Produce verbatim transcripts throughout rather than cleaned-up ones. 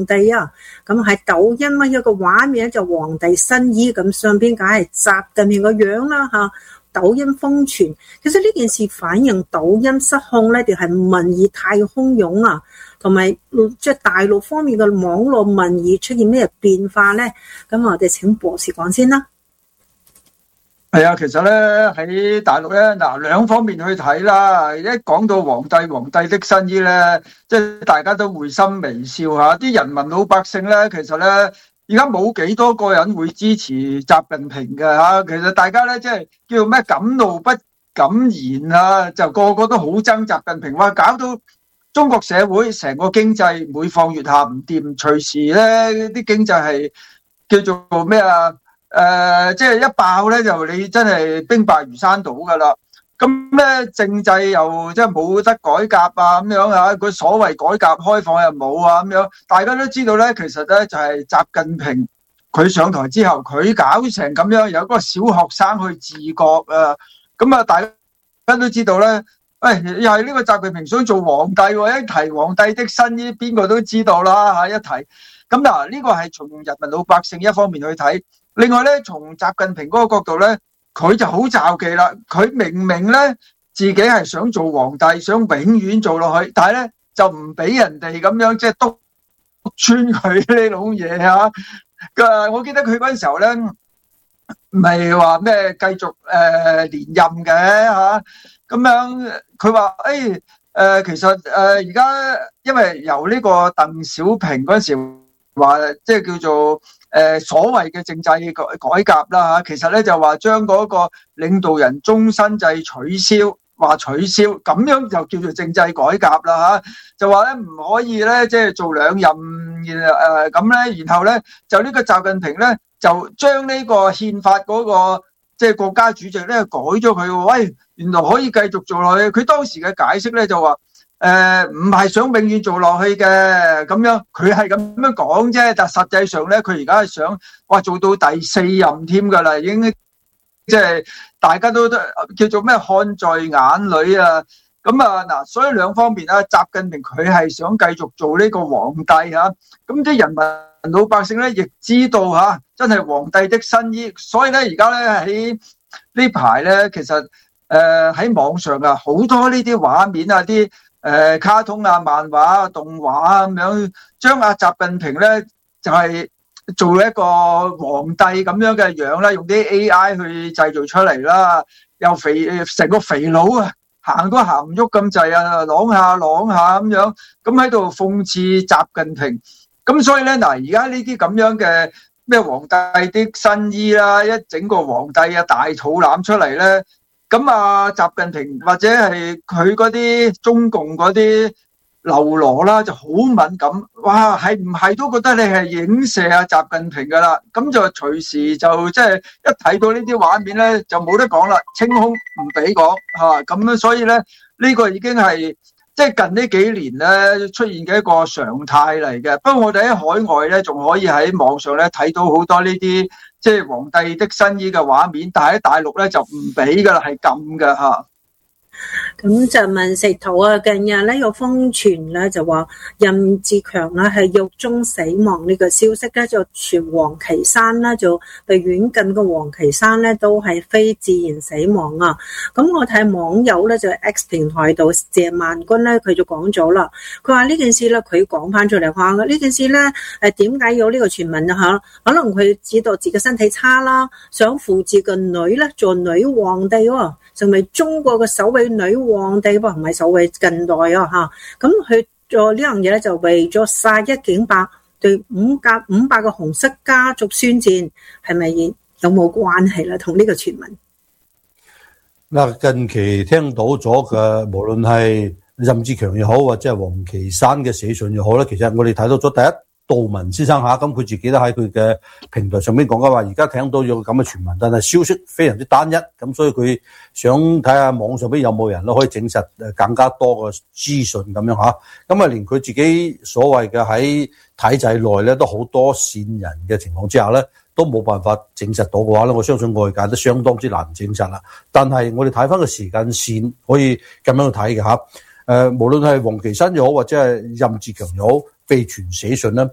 皇帝啊，咁喺抖音啊一個畫面就皇帝新衣，咁上邊梗係習近平個樣啦嚇。抖音瘋傳，其實呢件事反映抖音失控咧，定係民意太洶湧啊？同埋即係大陸方面嘅網絡民意出現咩變化咧？咁我哋請博士講先啦。 係啊，其實咧喺大陸咧，嗱兩方面去睇啦。一講到皇帝皇帝的新衣咧，即係大家都會心微笑嚇。啲人民老百姓咧，其實咧而家冇幾多個人會支持習近平嘅嚇。其實大家咧即係叫咩敢怒不敢言啊，就個個都好憎習近平，話搞到中國社會成個經濟每況愈下唔掂，隨時咧啲經濟係叫做咩啊？誒、呃，即係一爆咧，就你真係兵敗如山倒噶啦。咁咧政制又即係冇得改革啊，咁樣啊，佢所謂改革開放又冇啊，咁樣。大家都知道咧，其實咧就係習近平佢上台之後，佢搞成咁樣，有嗰個小學生去治國啊。咁啊，大家都知道咧，誒、哎，又係呢個習近平想做皇帝喎、啊，一提皇帝的新衣，邊個都知道啦嚇，一提。咁嗱，呢個係從人民老百姓一方面去睇。另外咧，從習近平嗰個角度咧，佢就好詐忌啦。佢明明咧自己係想做皇帝，想永遠做落去，但係咧就唔俾人哋咁樣即係督穿佢呢種嘢啊！嘅，我記得佢嗰陣時候咧，唔係話咩繼續誒、呃、連任嘅嚇，咁、啊、樣佢話誒誒，其實誒而家因為由呢個鄧小平嗰陣時話即係叫做。誒、呃、所謂嘅政制改改革啦嚇，其實咧就話將嗰個領導人終身制取消，話取消咁樣就叫做政制改革啦嚇，就話咧唔可以咧即係做兩任誒咁咧，然後咧就呢個習近平咧就將呢個憲法嗰、那個即係、就是、國家主席咧改咗佢，喂原來可以繼續做落去。佢當時嘅解釋咧就話。誒唔係想永遠做落去嘅咁樣，佢係咁樣講啫。但實際上咧，佢而家係想哇做到第四任添㗎啦，已經即係大家都都叫做咩看在眼裏啊。咁啊嗱，所以兩方面啊，習近平佢係想繼續做呢個皇帝嚇，咁啲人民老百姓咧亦知道嚇，真係皇帝的新衣。所以咧而家咧喺呢排咧，其實誒喺網上啊好多呢啲畫面啊啲。誒、呃、卡通啊、漫畫啊、動畫啊咁樣，將阿習近平咧就係、是、做一個皇帝咁樣嘅樣啦，用啲 A I 去製造出嚟啦，又肥成個肥佬啊，行都行唔喐咁滯啊，啷下啷下咁樣，咁喺度諷刺習近平。咁所以咧嗱，而家呢啲咁樣嘅咩皇帝的新衣啦，一整個皇帝啊大肚腩出嚟咧。咁啊，習近平或者係佢嗰啲中共嗰啲流羅啦，就好敏感。哇，係唔係都覺得你係影射啊習近平噶啦？咁就隨時就即係一睇到呢啲畫面咧，就冇得講啦，清空唔俾講嚇。咁樣所以咧，呢個已經係即係近呢幾年咧出現嘅一個常態嚟嘅。不過我哋喺海外咧，仲可以喺網上咧睇到好多呢啲。即係皇帝的新衣嘅畫面，但係喺大陸咧就唔俾噶啦，係禁噶吓。 咁就問食圖啊，近日咧有瘋傳咧就話任志強咧係獄中死亡呢個消息咧，就傳黃岐山啦，就被軟禁嘅黃岐山咧都係非自然死亡啊。咁我睇網友咧就 X 平台度謝萬軍咧佢就講咗啦，佢話呢件事咧佢講翻出嚟話呢件事咧誒點解有呢個傳聞啊吓？可能佢知道自己身體差啦，想扶自己個女咧做女皇帝喎，成為中國嘅首位女皇帝喎，唔係首位近代啊嚇。咁佢做呢樣嘢咧，就為咗殺一儆百，對五百五百個紅色家族宣戰，係咪有冇關係咧？同呢個傳聞嗱，近期聽到咗嘅，無論係任志強又好，或者係黃岐山嘅死訊又好咧，其實我哋睇到咗第一。杜文先生下，咁佢自己都喺佢嘅平台上面講嘅話，而家聽到有咁嘅傳聞，但係消息非常之單一，咁所以佢想睇下網上邊有冇人咧可以證實誒更加多嘅資訊咁樣嚇。咁啊，連佢自己所謂嘅喺體制內咧都好多線人嘅情況之下咧，都冇辦法證實到嘅話咧，我相信外界都相當之難證實啦。但係我哋睇翻個時間線，可以咁樣去睇嘅嚇。誒，無論係黃岐山又好，或者係任志強又好，被傳死訊咧，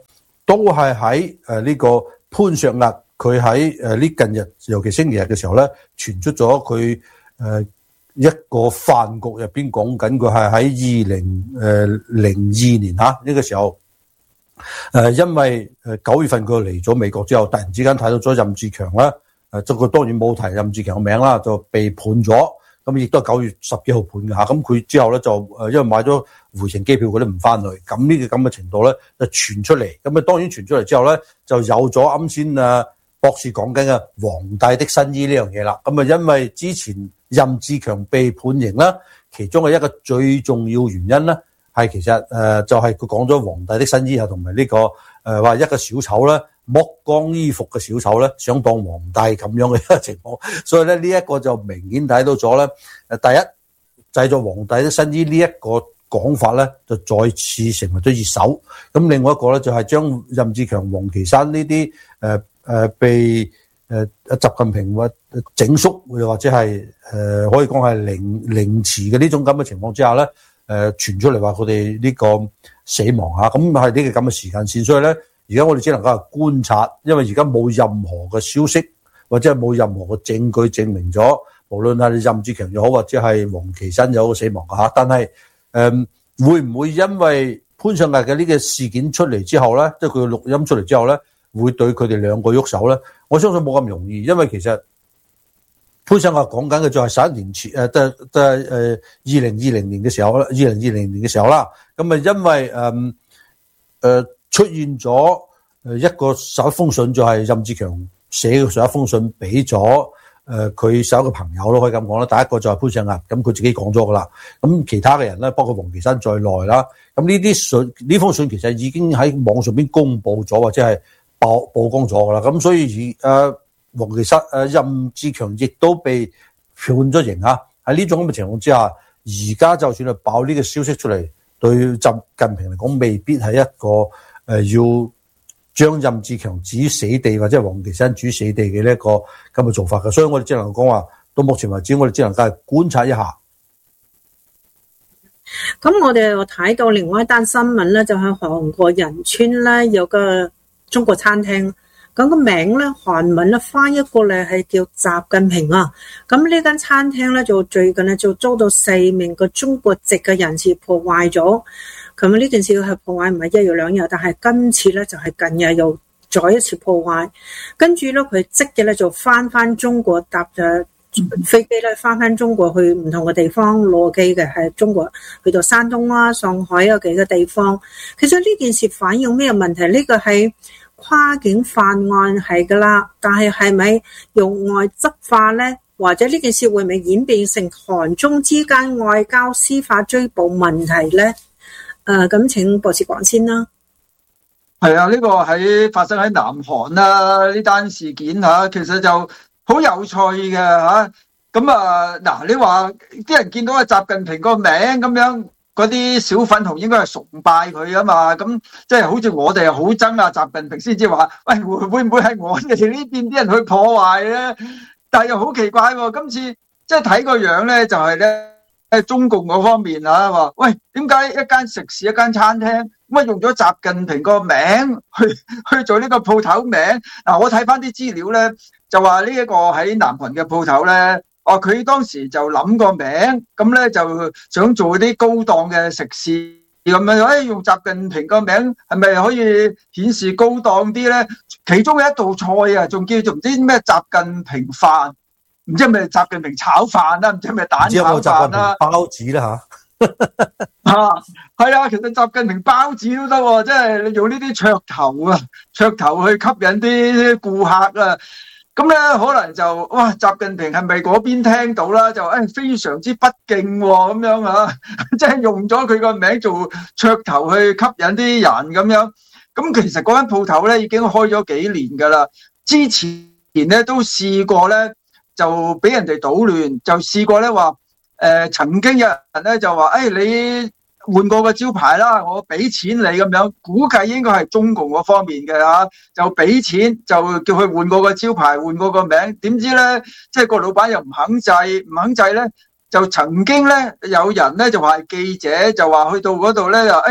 都係喺誒呢個潘石屹佢喺誒呢近日，尤其星期日嘅時候咧，傳出咗佢誒一個飯局入邊講緊佢係喺二零誒零二年嚇呢、這個時候誒、呃，因為誒九月份佢嚟咗美國之後，突然之間睇到咗任志強啦，誒，就佢當然冇提任志強嘅名啦，就被判咗。咁亦都係九月十幾號判嘅嚇，咁佢之後咧就誒，因為買咗回程機票，佢都唔翻去，咁呢個咁嘅程度咧就傳出嚟，咁啊當然傳出嚟之後咧就有咗啱先誒博士講緊嘅皇帝的新衣呢樣嘢啦。咁啊因為之前任志強被判刑啦，其中嘅一個最重要原因咧係其實誒就係佢講咗皇帝的新衣啊，同埋呢個誒話一個小丑咧剝光衣服嘅小丑咧，想當皇帝咁樣嘅一個情況，所以咧呢一個就明顯睇到咗咧。誒，第一製作皇帝的新衣呢一個講法咧，就再次成為咗熱搜。咁另外一個咧就係將任志強、王岐山呢啲誒誒被誒習近平或整肅，又或者係誒、呃、可以講係凌凌遲嘅呢種咁嘅情況之下咧，誒、呃、傳出嚟話佢哋呢個死亡嚇，咁係呢個咁嘅時間線，所以咧。而家我哋只能夠係觀察，因為而家冇任何嘅消息，或者係冇任何嘅證據證明咗，無論係任志強又好，或者係王岐山有個死亡嘅嚇。但係誒、嗯，會唔會因為潘石屹嘅呢個事件出嚟之後咧，即係佢嘅錄音出嚟之後咧，會對佢哋兩個喐手咧？我相信冇咁容易，因為其實潘石屹講緊嘅就係十一年前誒，即係即係誒二零二零年嘅時候啦，二零二零年嘅時候啦。咁啊，因為誒誒。嗯呃出現咗誒一個十一封信，就係任志強寫嘅十一封信俾咗誒佢十一個朋友咯，可以咁講啦。第一個就係潘石屹，咁佢自己講咗噶啦。咁其他嘅人咧，包括王岐山在內啦。咁呢啲信呢封信其實已經喺網上邊公佈咗，或者係曝曝光咗噶啦。咁所以而誒王岐山誒任志強亦都被判咗刑啊。喺呢種咁嘅情況之下，而家就算係爆呢個消息出嚟，對習近平嚟講未必係一個。誒、呃，要將任志強指死地或者係王岐山指死地嘅呢一個咁嘅做法嘅，所以我哋只能講話到目前為止，我哋只能夠係觀察一下。 咁我哋又睇到另外一單新聞咧，就係韓國仁川咧有個中國餐廳，咁個名咧韓文咧翻譯過嚟係叫習近平啊。咁呢間餐廳咧就最近咧就遭到四名個中國籍嘅人士破壞咗。咁呢件事係破壞唔係一日兩日，但係今次咧就係近日又再一次破壞，跟住咧佢即日咧就翻翻中國搭咗飛機咧翻翻中國去唔同嘅地方落機嘅，係中國去到山東啦、上海有幾個地方。其實呢件事反映咩問題？呢個係跨境犯案係噶啦，但係係咪用外執法咧？或者呢件事會唔會演變成韓中之間外交司法追捕問題咧？誒，咁請博士講先啦。 係啊，呢、這個喺發生喺南韓啦，呢單事件吓，其實就好有趣嘅吓。咁啊，嗱，你話啲人見到阿習近平個名咁樣，嗰啲小粉紅應該係崇拜佢啊嘛。咁即係好似我哋好憎阿習近平先至話，喂，會會唔會係我哋呢邊啲人去破壞咧？但係又好奇怪喎，今次即係睇個樣咧，就係咧。喺中共嗰方面啊，話喂，點解一間食肆一間餐廳咁啊用咗習近平個名去去做呢個鋪頭名？嗱，我睇翻啲資料咧，就話呢一個喺南韓嘅鋪頭咧，哦，佢當時就諗個名，咁咧就想做啲高檔嘅食肆咁樣，誒，用習近平個名係咪可以顯示高檔啲咧？其中嘅一道菜啊，仲叫做唔知咩習近平飯。唔知係咪習近平炒飯啦，唔知係咪蛋炒飯啦， 包子啦吓，啊，係啊，其實習近平包子都得喎，即係你用呢啲噱頭啊，噱頭去吸引啲顧客啊，咁咧可能就哇，習近平係咪嗰邊聽到啦？就誒、哎、非常之不敬喎，咁樣啊，即係用咗佢個名做噱頭去吸引啲人咁樣。咁其實嗰間鋪頭咧已經開咗幾年噶啦，之前咧都試過咧。就俾人哋搗亂，就試過咧話，誒、呃、曾經有人咧就話，誒、哎、你換過個招牌啦，我俾錢你咁樣，估計應該係中共嗰方面嘅嚇，就俾錢就叫佢換過個招牌，換過個名，點知咧即係個老闆又唔肯制，唔肯制咧，就曾經咧有人咧就話係記者，就話去到嗰度咧就誒。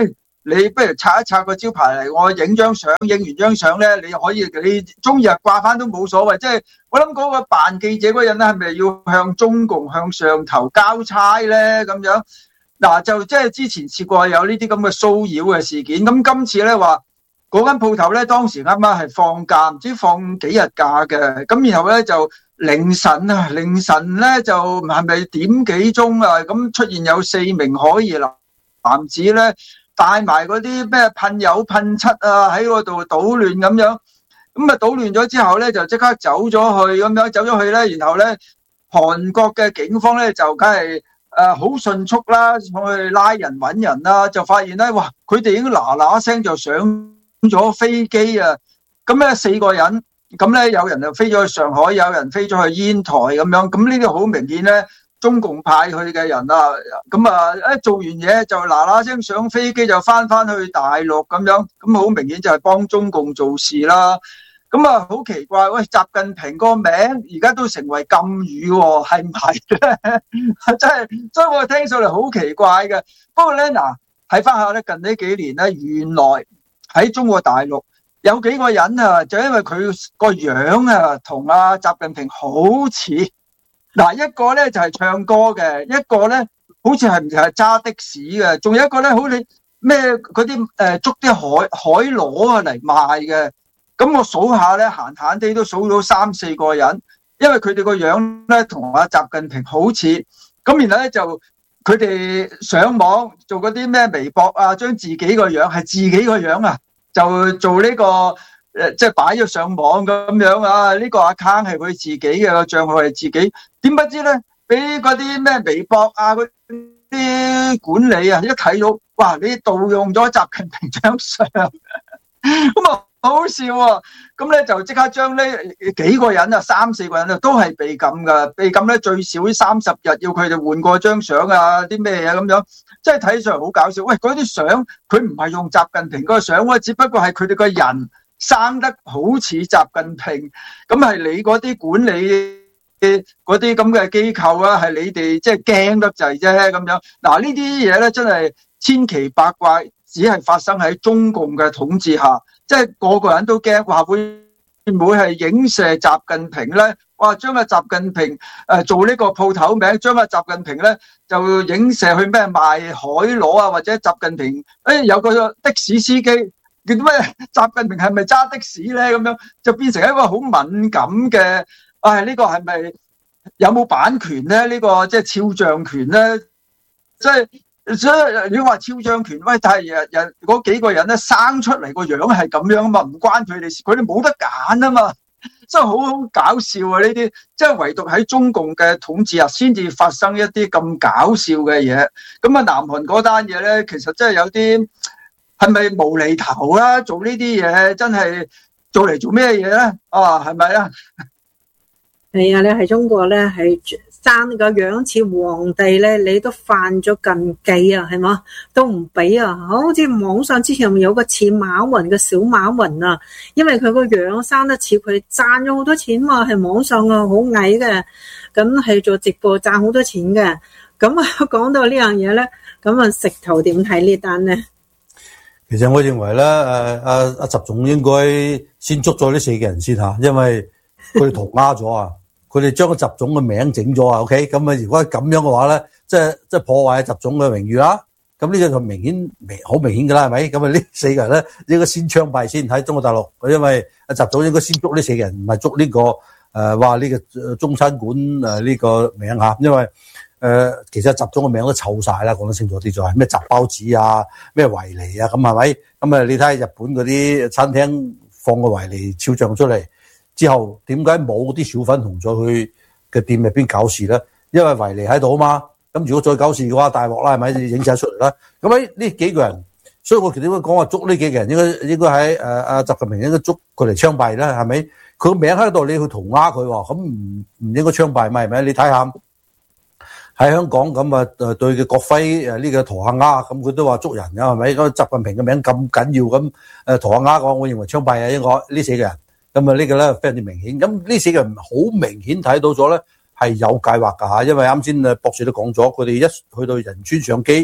你不如拆一拆個招牌嚟，我影張相，影完張相咧，你可以你中意日掛翻都冇所謂。即係我諗嗰個扮記者嗰人咧，係咪要向中共向上頭交差咧？咁樣嗱，就即係之前試過有呢啲咁嘅騷擾嘅事件。咁今次咧話嗰間鋪頭咧，當時啱啱係放假，唔知放幾日假嘅。咁然後咧就凌晨啊，凌晨咧就係咪點幾鐘啊？咁出現有四名可疑男男子咧，帶埋嗰啲咩噴油噴漆啊，喺嗰度搗亂咁樣。咁啊搗亂咗之後咧，就即刻走咗去咁樣，走咗去咧，然後咧韓國嘅警方咧就梗係誒好迅速啦，去拉人揾人啦，就發現咧，哇！佢哋已經嗱嗱聲就上咗飛機啊！咁咧四個人，咁咧有人就飛咗去上海，有人飛咗去煙台咁樣。咁呢啲好明顯咧，中共派去嘅人啊，咁啊一做完嘢就嗱嗱聲上飛機就翻翻去大陸咁樣，咁好明顯就係幫中共做事啦。咁啊好奇怪，喂，習近平個名而家都成為禁語喎，係唔係咧？真係，所以我聽上嚟好奇怪嘅。不過咧嗱，睇翻下咧近呢幾年咧，原來喺中國大陸有幾個人啊，就因為佢個樣啊同阿習近平好似。嗱，一個咧就係唱歌嘅，一個咧好似係唔係揸的士嘅，仲有一個咧好似咩嗰啲誒捉啲海海螺啊嚟賣嘅。咁我數下咧，閒閒地都數到三四個人，因為佢哋個樣咧同阿習近平好似。咁然後咧就佢哋上網做嗰啲咩微博啊，將自己個樣係自己個樣啊，就做呢個誒，即係擺咗上網咁樣啊。呢個 account 係佢自己嘅，個賬號係自己。點不知咧，俾嗰啲咩微博啊，嗰啲管理啊，一睇到，哇！你盜用咗習近平張相，咁啊好笑喎！咁咧就即刻將呢幾個人啊，三四個人啊，都係被禁噶，被禁咧最少三十日，要佢哋換過張相啊，啲咩嘢咁樣，即係睇上嚟好搞笑。喂，嗰啲相佢唔係用習近平嗰個相喎，只不過係佢哋個人生得好似習近平，咁係你嗰啲管理嗰啲咁嘅機構啊，係你哋即係驚得滯啫咁樣。嗱，呢啲嘢咧真係千奇百怪，只係發生喺中共嘅統治下，即係個個人都驚，話會唔會係影射習近平咧？哇！將個習近平誒做呢個鋪頭名，將個習近平咧就影射去咩賣海螺啊，或者習近平誒有個的士司機叫咩？習近平係咪揸的士咧？咁樣就變成一個好敏感嘅。唉，呢個係咪有冇版權咧？呢個即係肖像權咧？即係所以你話肖像權，喂，但係人人嗰幾個人咧生出嚟個樣係咁樣啊嘛，唔關佢哋事，佢哋冇得揀啊嘛，真係好好搞笑啊！呢啲即係唯獨喺中共嘅統治下先至發生一啲咁搞笑嘅嘢。咁啊，南韓嗰單嘢咧，其實真係有啲係咪無厘頭啦？做呢啲嘢真係做嚟做咩嘢咧？啊，係咪啊？ 係啊，你喺中國咧，係生個樣似皇帝咧，你都犯咗禁忌啊，係嘛？都唔俾啊！好似網上之前有個似馬雲嘅小馬雲啊，因為佢個樣生得似佢，賺咗好多錢嘛，係網上啊好矮嘅，咁係做直播賺好多錢嘅。咁啊，講到呢樣嘢咧，咁啊石頭點睇呢單咧？ 其實我認為咧，誒阿阿習總應該先捉咗呢四個人先吓，因為佢哋塗鴉咗啊！佢哋將個習總嘅名整咗啊 ，OK？ 咁啊，如果咁樣嘅話咧，即係即係破壞習總嘅榮譽啦。咁呢個就明顯明好明顯㗎啦，係咪？咁啊，呢四個人咧應該先槍斃先喺中國大陸，因為阿習總應該先捉呢四個人，唔係捉呢個誒話呢個中餐館誒呢個名嚇，因為誒、呃、其實習總嘅名都臭晒啦，講得清楚啲就係咩雜包子啊、咩維尼啊，咁係咪？咁啊，你睇下日本嗰啲餐廳放個維尼肖像出嚟。之後點解冇啲小粉紅再去嘅店入邊搞事咧？因為維尼喺度啊嘛。咁如果再搞事嘅話，大鑊啦，係咪影晒出嚟啦？咁喺呢幾個人，所以我點解講話捉呢幾個人應該應該喺誒阿習近平應該捉佢嚟槍斃咧？係咪？佢個名喺度，你去塗鴉佢喎，咁唔唔應該槍斃咪係咪？你睇下喺香港咁啊誒對嘅國徽誒呢個塗下鴉，咁佢都話捉人㗎係咪？咁習近平嘅名咁緊要咁誒塗下鴉嘅話，我認為槍斃啊應該呢四個人。咁啊，呢個咧非常之明顯。咁呢四個人好明顯睇到咗咧，係有計劃㗎嚇。因為啱先啊博士都講咗，佢哋一去到仁川上機，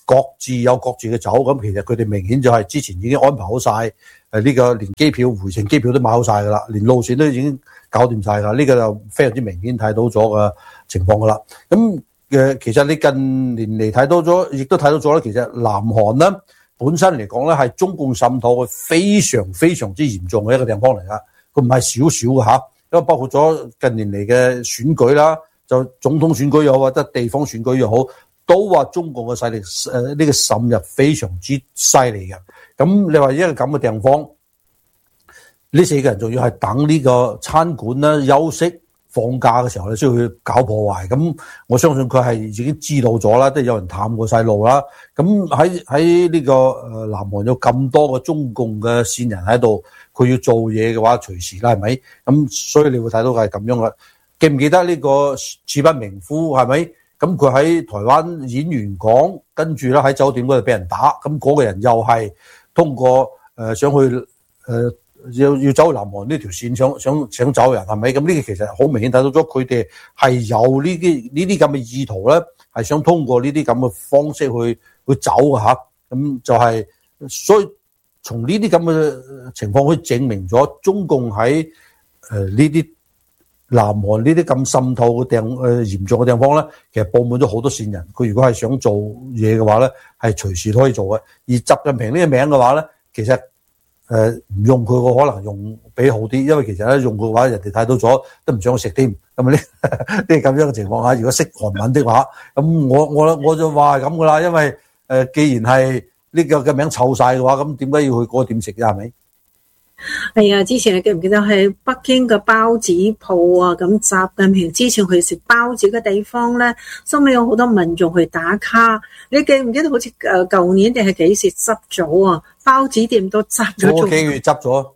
各自有各自嘅走，咁其實佢哋明顯就係之前已經安排好晒，誒、這、呢個連機票回程機票都買好晒噶啦，連路線都已經搞掂晒噶，呢、這個就非常之明顯睇到咗嘅情況噶啦。咁誒，其實你近年嚟睇到咗，亦都睇到咗咧。其實南韓咧本身嚟講咧係中共滲透嘅非常非常之嚴重嘅一個地方嚟噶，佢唔係少少嘅嚇，因為包括咗近年嚟嘅選舉啦，就總統選舉又好或者地方選舉又好，都話中共嘅勢力誒呢、呃這個滲入非常之犀利嘅。咁你話一個咁嘅地方，呢四個人仲要係等呢個餐館咧休息放假嘅時候咧，需要去搞破壞。咁我相信佢係已經知道咗啦，即係有人探過晒路啦。咁喺喺呢個誒南韓有咁多個中共嘅線人喺度，佢要做嘢嘅話，隨時啦，係咪？咁所以你會睇到係咁樣嘅。記唔記得呢個次不明夫係咪？咁佢喺台灣演完講，跟住咧喺酒店嗰度俾人打。咁、那、嗰個人又係通過誒、呃、想去誒。呃要要走南韓呢條線，想想想走人係咪？咁呢個其實好明顯睇到咗，佢哋係有呢啲呢啲咁嘅意圖咧，係想通過呢啲咁嘅方式去去走嘅嚇。咁就係、是，所以從呢啲咁嘅情況，可以證明咗中共喺誒呢啲南韓呢啲咁滲透嘅地誒嚴重嘅地方咧，其實佈滿咗好多線人。佢如果係想做嘢嘅話咧，係隨時都可以做嘅。而習近平呢個名嘅話咧，其實誒唔用佢個可能用比好啲，因為其實咧用佢嘅話，人哋睇到咗都唔想去食添。咁啊呢呢咁樣嘅情況下，如果識韓文的話，咁我我我就話係咁噶啦。因為誒既然係呢個嘅名臭晒嘅話，咁點解要去嗰個店食啫？係咪？ 係啊，之前你記唔記得喺北京嘅包子鋪啊？咁習近平之前去食包子嘅地方咧，收尾有好多民眾去打卡。你記唔記得好似誒舊年定係幾時執咗啊？包子店都執咗， 個幾月執咗。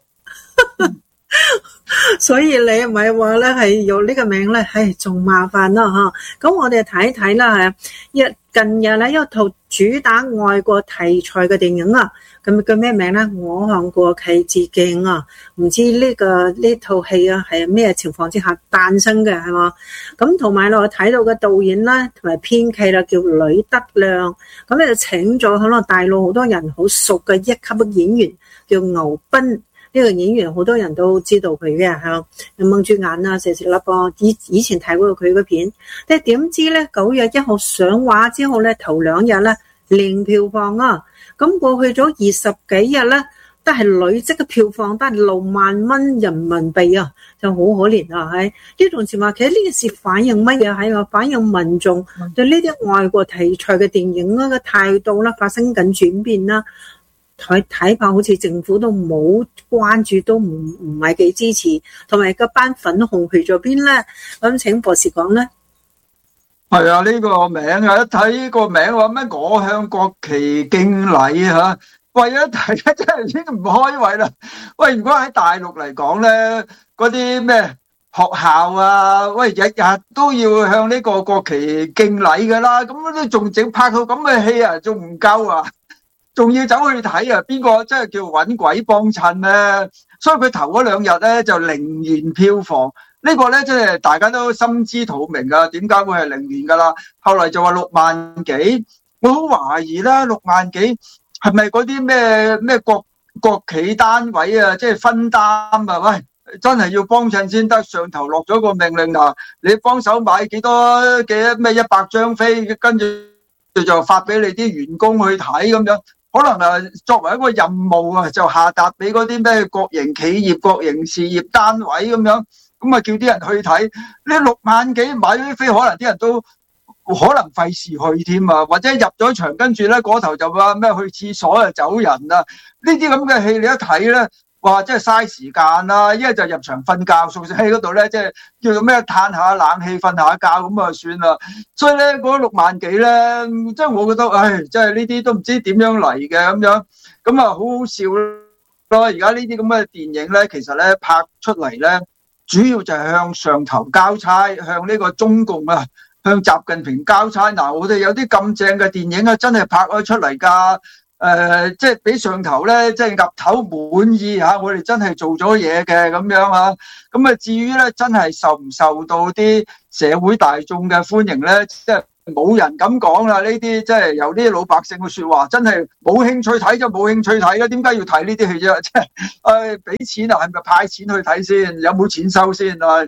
所以你唔係話咧係有呢個名咧，係仲麻煩啦吓。咁我哋睇睇啦，係一近日咧一套主打外國題材嘅電影啊。咁叫咩名咧？我向過去致敬啊！唔知呢、這個呢套戲啊係咩情況之下誕生嘅係嘛？咁同埋我睇到嘅導演啦同埋編劇啦叫呂德亮，咁咧就請咗可能大陸好多人好熟嘅一級嘅演員叫牛斌，呢、這個演員好多人都知道佢嘅係蒙住眼啊，成成粒噃，以以前睇過佢嘅片，但係點知咧九月一號上畫之後咧頭兩日咧零票房啊！咁過去咗二十幾日咧，都係累積嘅票房都係六萬蚊人民幣啊，就好可憐啊！喺呢種情況，其實呢件事反映乜嘢？喺個反映民眾對呢啲外國題材嘅電影咧嘅態度啦，發生緊轉變啦。睇睇怕好似政府都冇關注，都唔唔係幾支持，同埋嗰班粉紅去咗邊咧？咁請博士講咧。 係啊，呢、這個名啊，一睇個名話咩？我向國旗敬禮吓，喂一睇真係已經唔開胃啦。喂，如果喺大陸嚟講咧，嗰啲咩學校啊，喂日日都要向呢個國旗敬禮噶啦，咁都仲整拍套咁嘅戲啊，仲唔夠啊？仲要走去睇啊？邊個真係叫搵鬼幫襯咧？所以佢頭嗰兩日咧就零元票房。呢個咧，即係大家都心知肚明噶，點解會係零元噶啦？後來就話六萬幾，我好懷疑啦，六萬幾係咪嗰啲咩咩國國企單位啊，即係分擔啊？喂，真係要幫襯先得，上頭落咗個命令啊，你幫手買幾多嘅咩一百張飛，跟住就發俾你啲員工去睇咁樣，可能啊作為一個任務啊，就下達俾嗰啲咩國營企業、國營事業單位咁樣。咁啊，叫啲人去睇呢六萬幾買咗啲飛，可能啲人都可能費事去添啊，或者入咗場跟住咧嗰頭就話咩去廁所就走人啊。呢啲咁嘅戲你一睇咧，哇，真係嘥時間啦！一係就入場瞓覺，宿舍喺嗰度咧，即係叫做咩嘆下冷氣、瞓下覺咁啊算啦。所以咧嗰六萬幾咧，即係我覺得，唉，即係呢啲都唔知點樣嚟嘅咁樣，咁啊好好笑咯。而家呢啲咁嘅電影咧，其實咧拍出嚟咧。主要就係向上頭交差，向呢個中共啊，向習近平交差。嗱，我哋有啲咁正嘅電影啊，真係拍咗出嚟㗎。誒、呃，即係俾上頭咧，即係岌頭滿意嚇，我哋真係做咗嘢嘅咁樣啊。咁啊，至於咧，真係受唔受到啲社會大眾嘅歡迎咧，即係冇人咁講啦。呢啲即係由啲老百姓嘅說話，真係冇興趣睇就冇興趣睇啦。點解要睇呢啲戲啫？即係誒，俾錢啊，係咪派錢去睇先？有冇錢收先啊？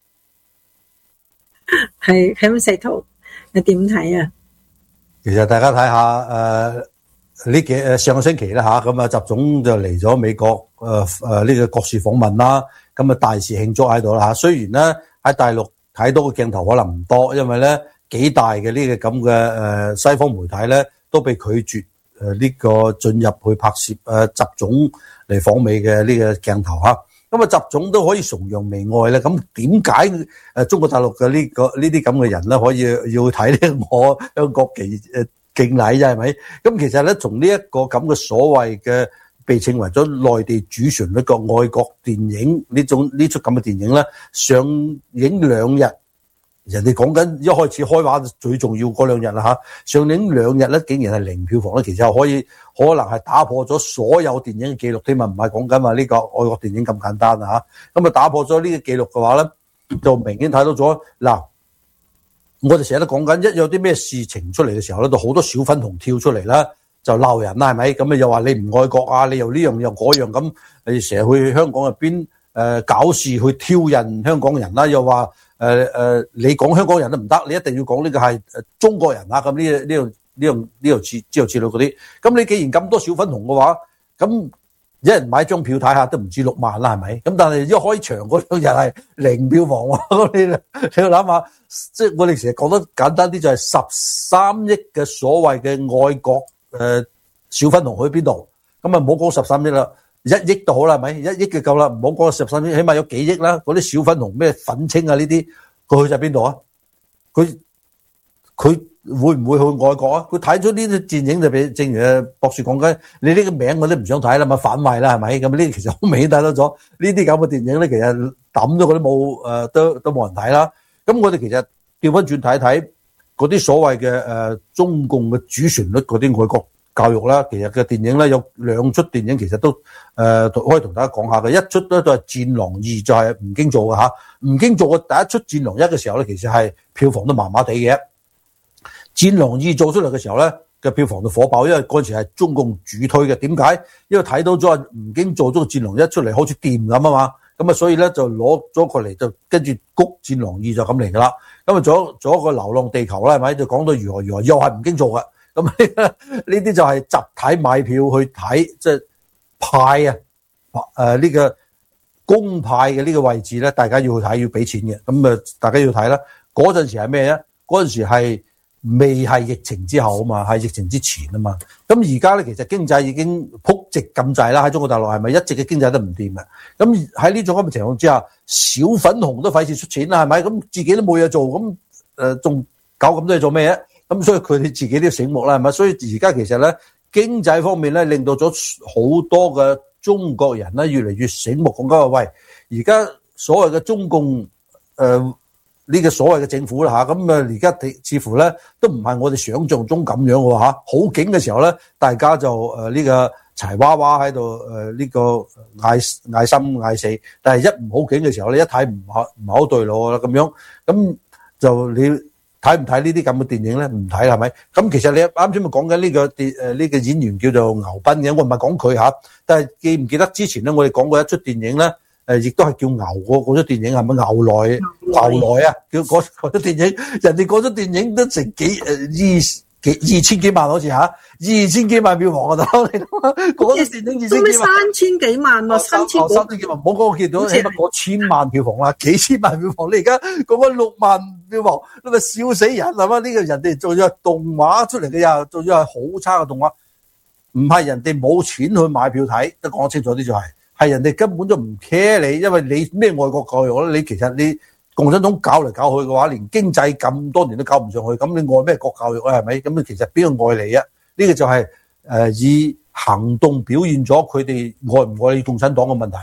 係係咁，石頭你點睇啊？ 其實大家睇下誒呢幾誒上個星期啦吓，咁啊習總就嚟咗美國誒誒呢個國事訪問啦，咁啊大肆慶祝喺度啦吓。雖然咧喺大陸睇到嘅鏡頭可能唔多，因為咧幾大嘅呢個咁嘅誒西方媒體咧都被拒絕誒呢個進入去拍攝誒習總嚟訪美嘅呢個鏡頭吓。咁啊習總都可以崇洋媚外咧，咁點解誒中國大陸嘅呢個呢啲咁嘅人咧可以要睇呢我向國旗誒敬禮啫係咪？咁其實咧從呢一個咁嘅所謂嘅被稱為咗內地主旋律嘅愛國電影呢種呢出咁嘅電影咧上映兩日，人哋講緊一開始開畫最重要嗰兩日啦嚇，上映兩日咧竟然係零票房咧，其實可以可能係打破咗所有電影嘅記錄添啊，唔係講緊話呢個愛國電影咁簡單啊嚇，咁啊打破咗呢個記錄嘅話咧，就明顯睇到咗嗱，我哋成日都講緊一有啲咩事情出嚟嘅時候咧，就好多小粉紅跳出嚟啦，就鬧人啦係咪？咁啊又話你唔愛國啊，你又呢樣又嗰樣咁，你成日去香港入邊誒搞事去挑釁香港人啦，又話。誒、呃、誒、呃，你講香港人都唔得，你一定要講呢個係誒中國人啊！咁呢呢樣呢樣呢樣之之類之類嗰啲，咁你既然咁多小粉紅嘅話，咁一人買張票睇下都唔止六萬啦，係咪？咁但係一開場嗰兩日係零票房喎，你你要諗下，即係我哋成日講得簡單啲，就係十三億嘅所謂嘅愛國誒、呃、小粉紅去邊度？咁啊唔好講十三億啦。一億都好啦，係咪？一億就夠啦，唔好講十三億，起碼有幾億啦。嗰啲小粉紅咩粉青啊呢啲，佢去晒邊度啊？佢佢會唔會去外國啊？佢睇咗呢啲電影就俾，正如博士講緊，你呢個名我都唔想睇啦，咪反胃啦，係咪？咁呢啲其實好明顯睇到咗，呢啲咁嘅電影咧，其實抌咗嗰啲冇誒，都都冇人睇啦。咁我哋其實調翻轉睇睇嗰啲所謂嘅誒中共嘅主旋律嗰啲外國教育啦，其實嘅電影咧有兩出電影，其實都誒、呃、可以同大家講下嘅。一出咧都係《戰狼二》，就係吳京做嘅嚇。吳京做嘅第一出《戰狼一》嘅時候咧，其實係票房都麻麻地嘅。《戰狼二》做出嚟嘅時候咧嘅票房就火爆，因為嗰陣時係中共主推嘅。點解？因為睇到咗吳京做咗個《戰狼一》出嚟，好似掂咁啊嘛。咁啊，所以咧就攞咗過嚟，就跟住谷《戰狼二》就咁嚟噶啦。咁啊，做做一個《流浪地球》啦，係咪？就講到如何如何，又係吳京做嘅。咁呢啲就係集體買票去睇，即係派啊，誒呢個公派嘅呢個位置咧，大家要去睇，要俾錢嘅。咁啊，大家要睇啦。嗰陣時係咩咧？嗰陣時係未係疫情之後啊嘛，係疫情之前啊嘛。咁而家咧，其實經濟已經撲直咁滯啦。喺中國大陸係咪一直嘅經濟都唔掂嘅？咁喺呢種咁嘅情況之下，小粉紅都費事出錢啦，係咪？咁自己都冇嘢做，咁誒仲搞咁多嘢做咩咧？咁所以佢哋自己都醒目啦，係咪？所以而家其實咧，經濟方面咧，令到咗好多嘅中國人咧，越嚟越醒目。講緊話，喂，而家所謂嘅中共誒呢、呃這個所謂嘅政府啦嚇，咁啊而家似乎咧都唔係我哋想象中咁樣嘅嚇。好景嘅時候咧，大家就誒呢、呃這個柴娃娃喺度誒呢個嗌嗌生嗌死，但係一唔好景嘅時候咧，一睇唔好唔係好對路啦咁樣，咁就你。睇唔睇呢啲咁嘅電影咧？唔睇係咪？咁其實你啱先咪講緊呢個電誒呢個演員叫做牛斌嘅，我唔係講佢嚇，但係記唔記得之前咧，我哋講過一出電影咧，誒亦都係叫牛嗰嗰出電影係咪牛來牛來啊？叫嗰嗰出電影，人哋嗰出電影都成幾誒二幾二千幾萬好似嚇，二千幾萬票房啊！大佬你嗰出電影二千幾萬， 三千幾萬喎，三千三千幾萬，唔好講我見到起碼過千萬票房啦，幾千萬票房，你而家講緊六萬票房，你咪笑死人係嘛？呢個人哋做咗動畫出嚟嘅又做咗係好差嘅動畫，唔係人哋冇錢去買票睇，都講清楚啲就係，係人哋根本就唔 care 你，因為你咩外國教育咧，你其實你。共產黨搞嚟搞去嘅話，連經濟咁多年都搞唔上去，咁你愛咩國教育啊？係咪？咁其實邊個愛你啊？呢、這個就係、是、誒、呃、以行動表現咗佢哋愛唔愛共產黨嘅問題咯。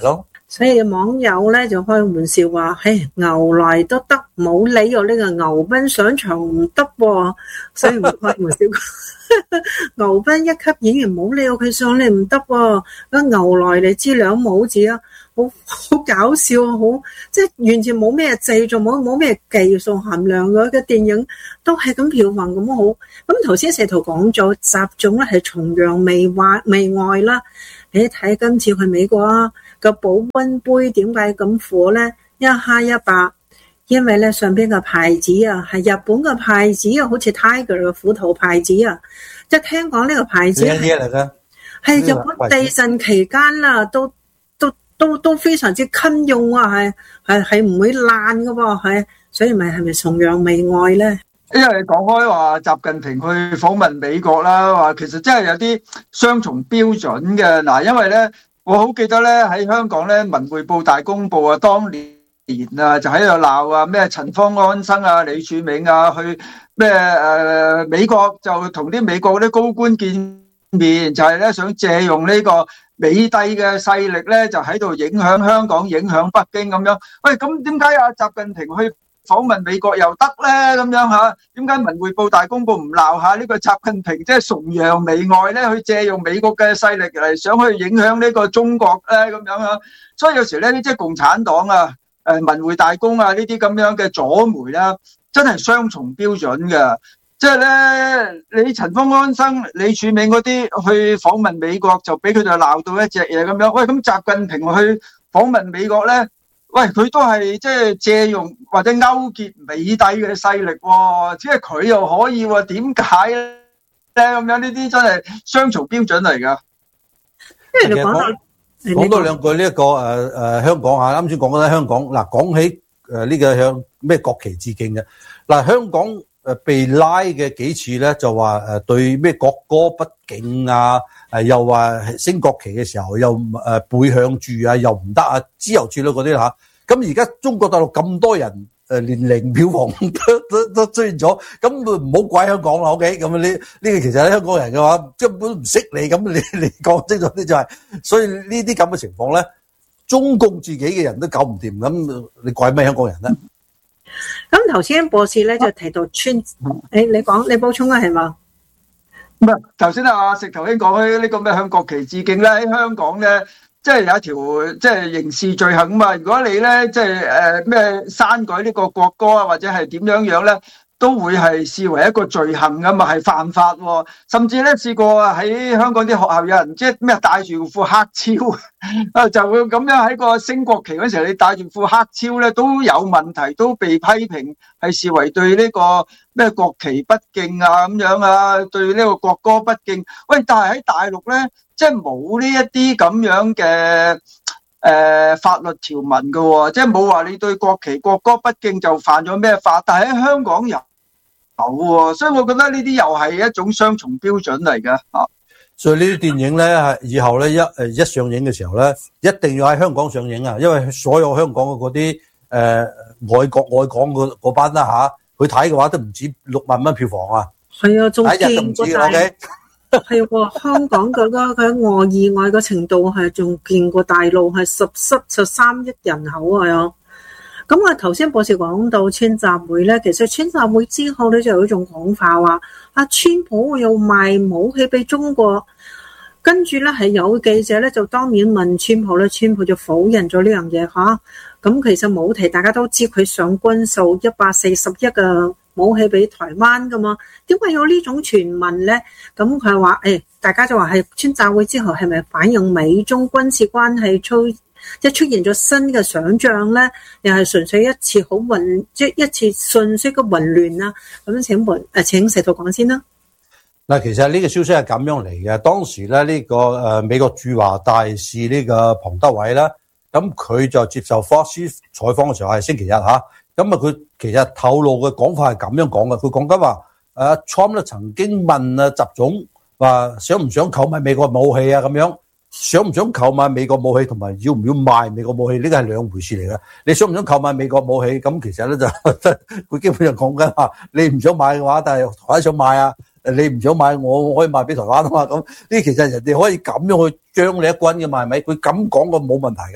所以網友咧就開玩笑話，嘿，牛嚟都得，冇理由呢個牛斌上場唔得喎。所以開玩笑牛斌一級演員冇理由佢上嚟唔得喎。咁牛來你知兩母字啊，好好搞笑，好即係完全冇咩製作，冇冇咩技術含量嘅嘅電影，都係咁票房咁好。咁頭先石頭講咗習總咧係崇洋媚外媚外啦，你睇今次去美國啊個保溫杯點解咁火咧？一哈一百，因為咧上邊嘅牌子啊係日本嘅牌子啊，好似 Tiger 嘅虎頭牌子啊，即係聽講呢個牌子係日本地震期間啦，都都都都非常之襟用啊，係係係唔會爛噶噃，係所以咪係咪崇洋媚外咧？ 因為你講開話習近平去訪問美國啦，話其實真係有啲雙重標準嘅。嗱，因為咧我好記得咧喺香港咧文匯報大公報啊，當年啊就喺度鬧啊咩陳方安生啊、李柱銘啊去咩誒、呃、美國就同啲美國啲高官見面，就係咧想借用呢個美帝嘅勢力咧就喺度影響香港、影響北京咁樣。喂，咁點解啊習近平去訪問美國又得咧？咁樣嚇，點解文匯報大公報唔鬧下呢個習近平即係崇洋媚外咧？去借用美國嘅勢力嚟想去影響呢個中國咧？咁樣啊，所以有時咧即係共產黨啊、誒文匯大公啊呢啲咁樣嘅左媒啦，真係雙重標準嘅。即係咧，你陳方安生、李柱銘嗰啲去訪問美國就俾佢哋鬧到一隻嘢咁樣。喂，咁習近平去訪問美國咧？喂，佢都係即係借用或者勾結美帝嘅勢力喎，只係佢又可以喎，點解咧？咁樣呢啲真係雙重標準嚟㗎。 因為你講到講多兩句呢一個誒誒香港嚇，啱先講緊香港嗱，講起誒呢個向咩國旗致敬嘅嗱，香港誒被拉嘅幾次咧，就話誒對咩國歌不敬啊，誒又話升國旗嘅時候又誒背向住啊，又唔得啊，之後處理嗰啲嚇。咁而家中國大陸咁多人誒，連零票房都都都出現咗，咁唔好怪香港啦。OK，咁呢呢個其實咧香港人嘅話根本唔識你，咁你你講清楚啲就係，所以呢啲咁嘅情況咧，中共自己嘅人都搞唔掂，咁你怪咩香港人咧？ 咁頭先博士咧就提到川，誒你講你補充啊係嘛？ 唔係頭先阿石頭兄講開呢個咩向國旗致敬咧，喺香港咧。即係有一條即係刑事罪行嘛，如果你咧即係誒咩刪改呢個國歌啊，或者係點樣樣咧，都會係視為一個罪行噶嘛，係犯法喎。甚至咧試過喺香港啲學校有人即係咩帶住副黑超啊，就會咁樣喺個升國旗嗰時候，你帶住副黑超咧都有問題，都被批評係視為對呢個咩國旗不敬啊咁樣啊，對呢個國歌不敬。喂，但係喺大陸咧。即係冇呢一啲咁樣嘅誒、呃、法律條文嘅喎，即係冇話你對國旗國歌不敬就犯咗咩法，但係喺香港有喎，所以我覺得呢啲又係一種雙重標準嚟嘅啊。 所以呢啲電影咧，係以後咧一誒一上映嘅時候咧，一定要喺香港上映啊，因為所有香港嘅嗰啲誒外國外港嗰嗰班啦嚇，去睇嘅話都唔止六萬蚊票房啊。 係啊，仲一日都唔止 OK。 係喎，香港嗰個佢外意外嘅程度係仲見過大陸係十七十三億人口啊！咁我頭先博士講到川習會咧，其實川習會之後咧就有一種講法話，阿川普又賣武器俾中國，跟住咧係有記者咧就當面問川普咧，川普就否認咗呢樣嘢嚇。咁其實冇提，大家都知佢上軍售一百四十億嘅武器俾台灣噶嘛？點解有呢種傳聞咧？咁佢話誒，大家就話係川習會之後係咪反映美中軍事關係出即係出現咗新嘅想像咧？又係純粹一次好混即係一次信息嘅混亂啊？咁請問誒請石頭講先啦。 嗱，其實呢個消息係咁樣嚟嘅。當時咧呢個誒美國駐華大使呢個龐德偉啦，咁佢就接受 Fox 採訪嘅時候係星期日嚇。咁啊，佢其實透露嘅講法係咁樣講嘅。佢講緊話，誒 Trump 咧曾經問啊習總話想唔想購買美國武器啊咁樣，想唔想購買美國武器同埋要唔要賣美國武器呢個係兩回事嚟嘅。你想唔想購買美國武器？咁其實咧就佢基本上講緊話，你唔想買嘅話，但係台灣想買啊，你唔想買，我可以賣俾台灣啊嘛。咁呢其實人哋可以咁樣去將你一軍嘅嘛，係咪？佢咁講個冇問題㗎。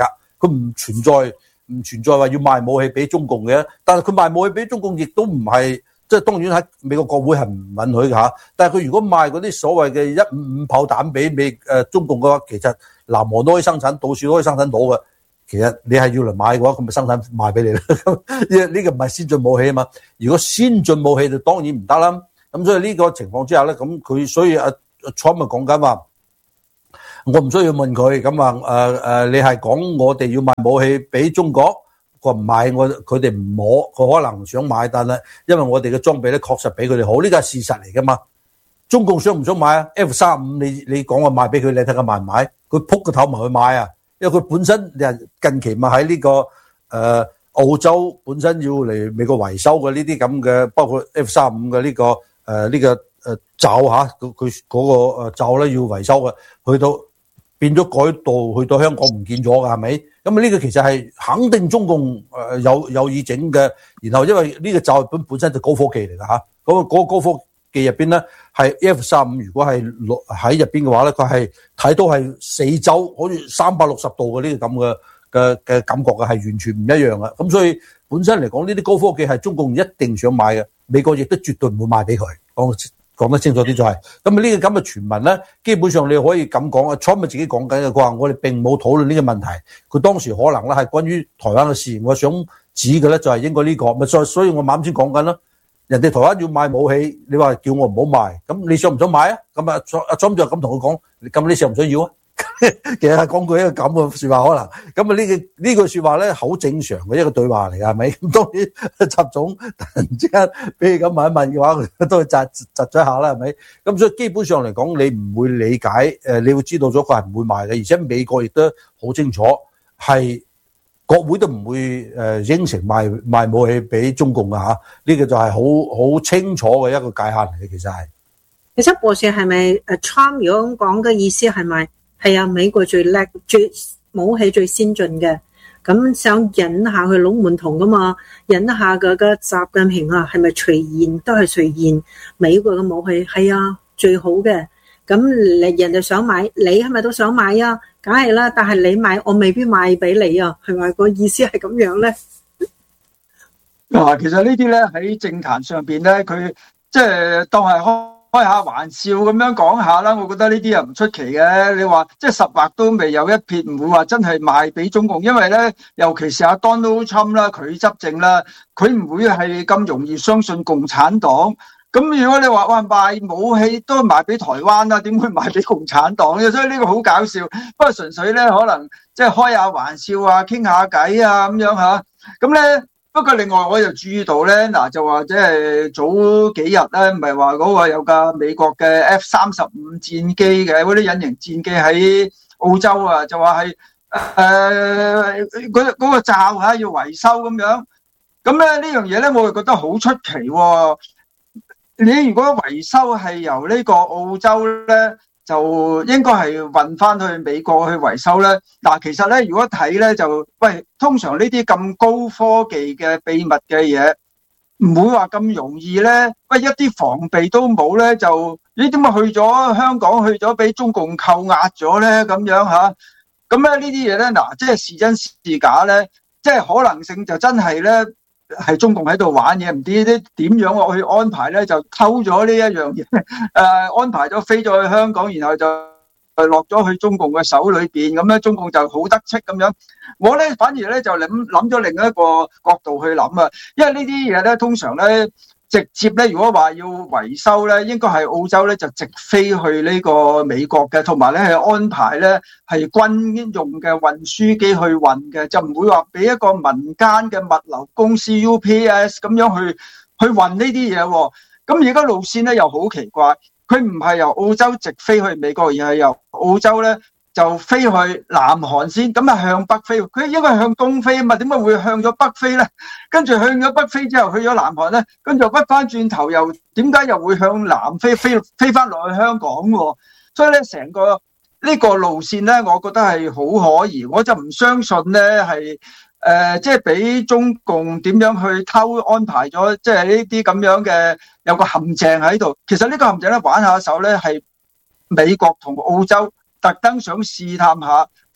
佢唔存在唔存在話要賣武器俾中共嘅，但係佢賣武器俾中共亦都唔係。即係當然喺美國國會係唔允許嘅嚇，但係佢如果賣嗰啲所謂嘅一五五炮彈俾美誒中共嘅話，其實南韓都可以生產，到處都可以生產到嘅。其實你係要嚟買嘅話，咁咪生產賣俾你啦。呢呢個唔係先進武器啊嘛。如果先進武器就當然唔得啦。咁所以呢個情況之下咧，咁佢所以阿阿 Trump 咪講緊話，我唔需要問佢咁話誒誒，你係講我哋要賣武器俾中國？佢唔買，我佢哋唔摸，佢可能想買，但係因為我哋嘅裝備咧確實比佢哋好，呢個係事實嚟噶嘛。中共想唔想買啊 ？F 三五你你講我賣俾佢，你睇佢買唔買？佢撲個頭埋去買啊！因為佢本身近期咪喺呢個誒、呃、澳洲本身要嚟美國維修嘅呢啲咁嘅，包括 F 三五嘅呢個誒呢、呃這個誒罩嚇，佢嗰個誒罩咧要維修嘅，去到變咗改道，去到香港唔見咗㗎，係咪？咁啊呢個其實係肯定中共誒有有意整嘅，然後因為呢個罩本本身就高科技嚟㗎嚇，嗰個嗰個高科技入邊咧係 F 三五，如果係落喺入邊嘅話咧，佢係睇到係四周好似三百六十度嘅呢個咁嘅嘅嘅感覺嘅，係完全唔一樣嘅。咁所以本身嚟講，呢啲高科技係中共一定想買嘅，美國亦都絕對唔會賣俾佢。講講得清楚啲就係、是，咁啊呢個咁嘅傳聞咧，基本上你可以咁講啊。Trump 自己講緊嘅，佢話我哋並冇討論呢個問題，佢當時可能咧係關於台灣嘅事，我想指嘅咧就係應該呢、這個，咪所所以我啱先講緊啦。人哋台灣要賣武器，你話叫我唔好賣，咁你想唔想買啊？咁啊阿 Trump 就咁同佢講，咁你想唔想要啊？其實係講句一個咁嘅說話，可能咁啊呢個呢句說話咧好正常嘅一個對話嚟㗎，係咪？咁當然習總突然之間俾你咁問一問嘅話，都會窒窒咗一下啦，係咪？咁所以基本上嚟講，你唔會理解誒，你會知道咗佢係唔會賣嘅，而且美國亦都好清楚，係國會都唔會誒應承賣賣武器俾中共㗎嚇，呢個就係好好清楚嘅一個界限嚟嘅，其實係。 其實博士係咪誒 Trump 如果講嘅意思係咪？係啊，美國最叻、最武器最先進嘅，咁想引下佢老門童噶嘛，引下個個習近平啊，係咪隨現都係隨現美國嘅武器？係啊，最好嘅。咁你人哋想買，你係咪都想買啊？梗係啦，但係你買，我未必賣俾你啊，係咪個意思係咁樣咧？ 嗱，其實呢啲咧喺政壇上邊咧，佢即係當係開。開下玩笑咁樣講下啦，我覺得呢啲又唔出奇嘅。你話即係十劃都未有一撇，唔會話真係賣俾中共，因為咧，尤其是阿 Donald Trump 啦，佢執政啦，佢唔會係咁容易相信共產黨。咁如果你話哇賣武器都賣俾台灣啦，點會賣俾共產黨嘅？所以呢個好搞笑。不過純粹咧，可能即係開下玩笑啊，傾下偈啊咁樣吓。咁咧。不過另外我又注意到咧，嗱就話即係早幾日咧，唔係話嗰個有架美國嘅 F 三十五戰機嘅嗰啲隱形戰機喺澳洲啊，就話係誒嗰嗰個罩嚇要維修咁樣。咁咧呢樣嘢咧，我就覺得好出奇喎。你如果維修係由呢個澳洲咧，就應該係運翻去美國去維修咧。嗱，其實咧，如果睇咧就，喂，通常呢啲咁高科技嘅秘密嘅嘢，唔會話咁容易咧。喂，一啲防備都冇咧，就咦點解去咗香港，去咗俾中共扣押咗咧？咁樣吓，咁咧呢啲嘢咧，嗱，即係是真是假咧，即係可能性就真係咧。係中共喺度玩嘢，唔知啲點樣我去安排咧，就偷咗呢一樣嘢，誒、呃、安排咗飛咗去香港，然後就落咗去中共嘅手裏邊，咁咧中共就好得戚咁樣。我咧反而咧就諗諗咗另一個角度去諗啊，因為呢啲嘢咧通常咧直接咧，如果話要維修咧，應該係澳洲咧就直飛去呢個美國嘅，同埋咧係安排咧係軍用嘅運輸機去運嘅，就唔會話俾一個民間嘅物流公司 U P S 咁樣去去運呢啲嘢。咁而家路線咧又好奇怪，佢唔係由澳洲直飛去美國，而係由澳洲咧就飛去南韓先，咁啊向北飛，佢應該係向東飛啊嘛，點解會向咗北飛咧？跟住向咗北飛之後去咗南韓咧，跟住屈翻轉頭又點解又會向南飛飛飛翻落去香港喎？所以咧成個呢個路線咧，我覺得係好可疑，我就唔相信咧係誒即係俾中共點樣去偷安排咗，即係呢啲咁樣嘅有個陷阱喺度。其實呢個陷阱咧玩下手咧係美國同澳洲特登想試探下，睇下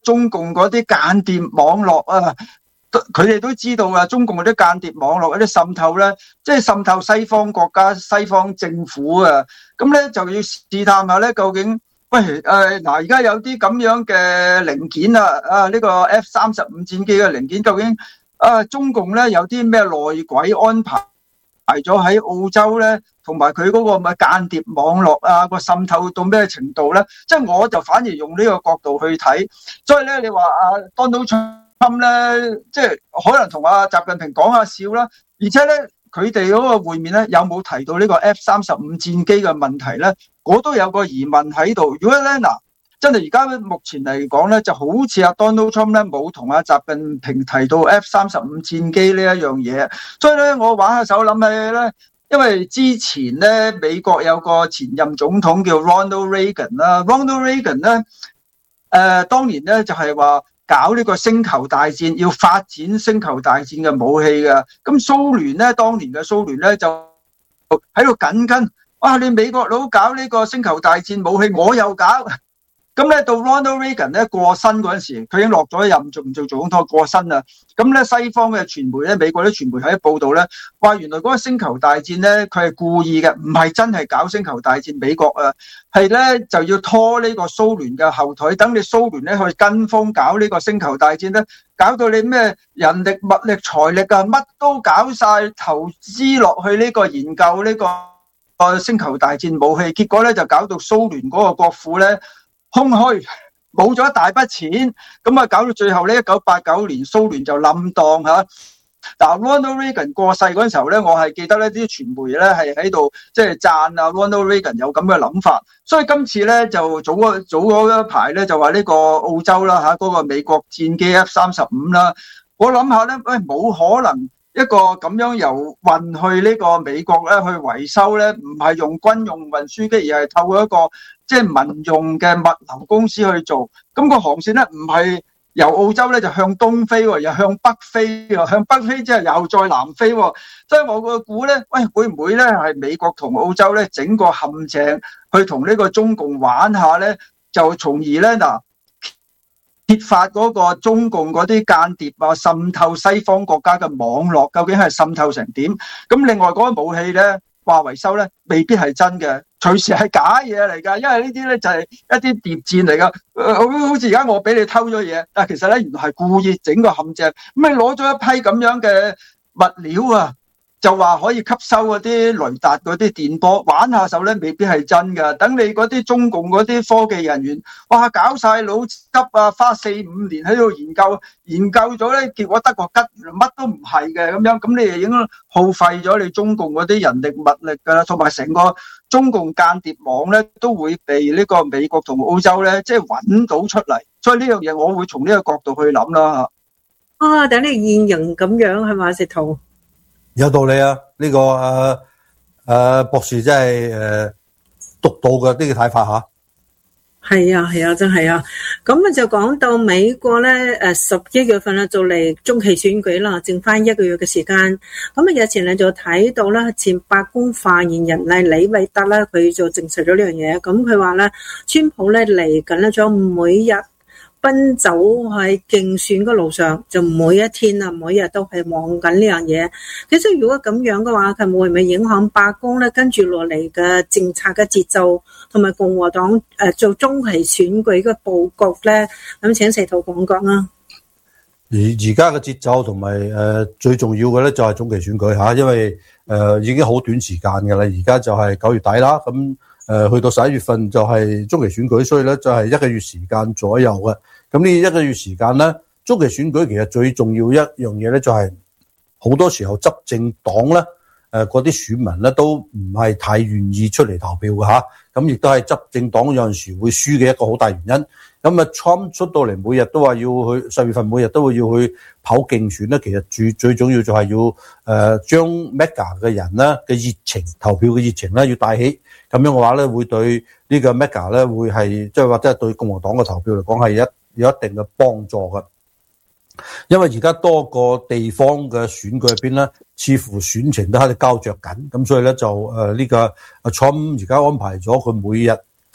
中共嗰啲間諜網絡啊，佢哋都知道啊，中共嗰啲間諜網絡嗰啲滲透咧，即係滲透西方國家、西方政府啊，咁咧就要試探下咧，究竟喂誒嗱，而家有啲咁樣嘅零件啊，啊呢個 F 三十五戰機嘅零件，究竟啊中共咧有啲咩內鬼安排排咗喺澳洲咧，同埋佢嗰個咪間諜網絡啊，個滲透到咩程度咧？即係我就反而用呢個角度去睇，所以咧你話啊 Donald Trump 咧，即係可能同阿習近平講下笑啦，而且咧佢哋嗰個會面咧有冇提到呢個 F 三十五戰機嘅問題咧？我都有個疑問喺度。如果咧嗱，真係而家目前嚟講咧，就好似阿 Donald Trump 咧冇同阿習近平提到 F 三十五戰機呢一樣嘢，所以咧我玩下手諗起咧，因為之前咧美國有個前任總統叫 Ronald Reagan 啦 ，Ronald Reagan 咧誒、呃、當年咧就係、是、話搞呢個星球大戰，要發展星球大戰嘅武器嘅。咁蘇聯咧，當年嘅蘇聯咧就喺度緊跟，哇！你美國佬搞呢個星球大戰武器，我又搞。咁咧到 Ronald Reagan 咧過身嗰陣時，佢已經落咗任，做唔做總統過身啦。咁咧西方嘅傳媒咧，美國啲傳媒喺度報道咧，話原來嗰個星球大戰咧，佢係故意嘅，唔係真係搞星球大戰。美國啊，係咧就要拖呢個蘇聯嘅後腿，等你蘇聯咧去跟風搞呢個星球大戰咧，搞到你咩人力物力財力啊，乜都搞晒，投資落去呢個研究呢個星球大戰武器，結果咧就搞到蘇聯嗰個國庫咧空虛，冇咗一大筆錢，咁啊搞到最後咧，一九八九年蘇聯就冧檔吓。嗱 Ronald Reagan 過世嗰陣時候咧，我係記得咧啲傳媒咧係喺度即係讚啊 Ronald Reagan 有咁嘅諗法，所以今次咧就早嗰早嗰一排咧就話呢個澳洲啦吓，嗰個美國戰機 F 三十五啦，我諗下咧，喂冇可能一個咁樣由運去呢個美國咧去維修咧，唔係用軍用運輸機，而係透過一個即係民用嘅物流公司去做，咁個航線咧唔係由澳洲咧就向東飛，又向北飛，又向北飛之後又再南飛，所以我個估咧，喂會唔會咧係美國同澳洲咧整個陷阱去同呢個中共玩下咧，就從而咧嗱揭發嗰個中共嗰啲間諜啊滲透西方國家嘅網絡究竟係滲透成點？咁另外嗰個武器咧話維修咧未必係真嘅。隨時係假嘢嚟㗎，因為呢啲咧就係一啲諜戰嚟㗎。好好似而家我俾你偷咗嘢，但係其實咧原來係故意整個陷阱。咁你攞咗一批咁樣嘅物料啊，就話可以吸收嗰啲雷達嗰啲電波，玩下手咧未必係真㗎。等你嗰啲中共嗰啲科技人員，哇搞晒腦急啊，花四五年喺度研究，研究咗咧，結果得個吉，乜都唔係嘅咁樣。咁你就已經耗費咗你中共嗰啲人力物力㗎啦，同埋成個中共間諜網咧都會被呢個美國同澳洲咧即係揾到出嚟，所以呢樣嘢我會從呢個角度去諗啦嚇。 啊，等你現形咁樣係嘛，石頭？ 有道理啊！呢、這個誒誒、呃呃、博士真係誒獨到嘅呢個睇法嚇。 係啊係啊，真係啊！咁啊就講到美國咧，誒十一月份啦就嚟中期選舉啦，剩翻一個月嘅時間。咁啊日前咧就睇到啦，前白宮發言人咧李維特咧，佢就證實咗呢樣嘢。咁佢話咧，川普咧嚟緊咧，將每日奔走喺競選嘅路上，就每一天啊，每日都係望緊呢樣嘢。其實如果咁樣嘅話，佢會唔會影響白宮咧跟住落嚟嘅政策嘅節奏，同埋共和黨誒做中期選舉嘅佈局咧？咁請石頭講講啊。 而而家嘅節奏同埋誒最重要嘅咧就係中期選舉嚇，因為誒、呃、已經好短時間㗎啦，而家就係九月底啦，咁誒、呃、去到十一月份就係中期選舉，所以咧就係一個月時間左右嘅。咁呢一個月時間咧，中期選舉其實最重要一樣嘢咧就係好多時候執政黨咧誒嗰啲選民咧都唔係太願意出嚟投票嘅嚇，咁亦都係執政黨有陣時會輸嘅一個好大原因。咁啊 Trump 出到嚟每日都話要去十月份每日都會要去跑競選咧，其實最最重要就係要誒、呃、將 Mega 嘅人咧嘅熱情投票嘅熱情咧要帶起，咁樣嘅話咧會對呢個 Mega 咧會係即係或者係對共和黨嘅投票嚟講係一有一定嘅幫助嘅。因為而家多個地方嘅選舉入邊咧，似乎選情都喺度膠着緊，咁所以咧就誒呢、呃這個阿 Trump 而家安排咗佢每日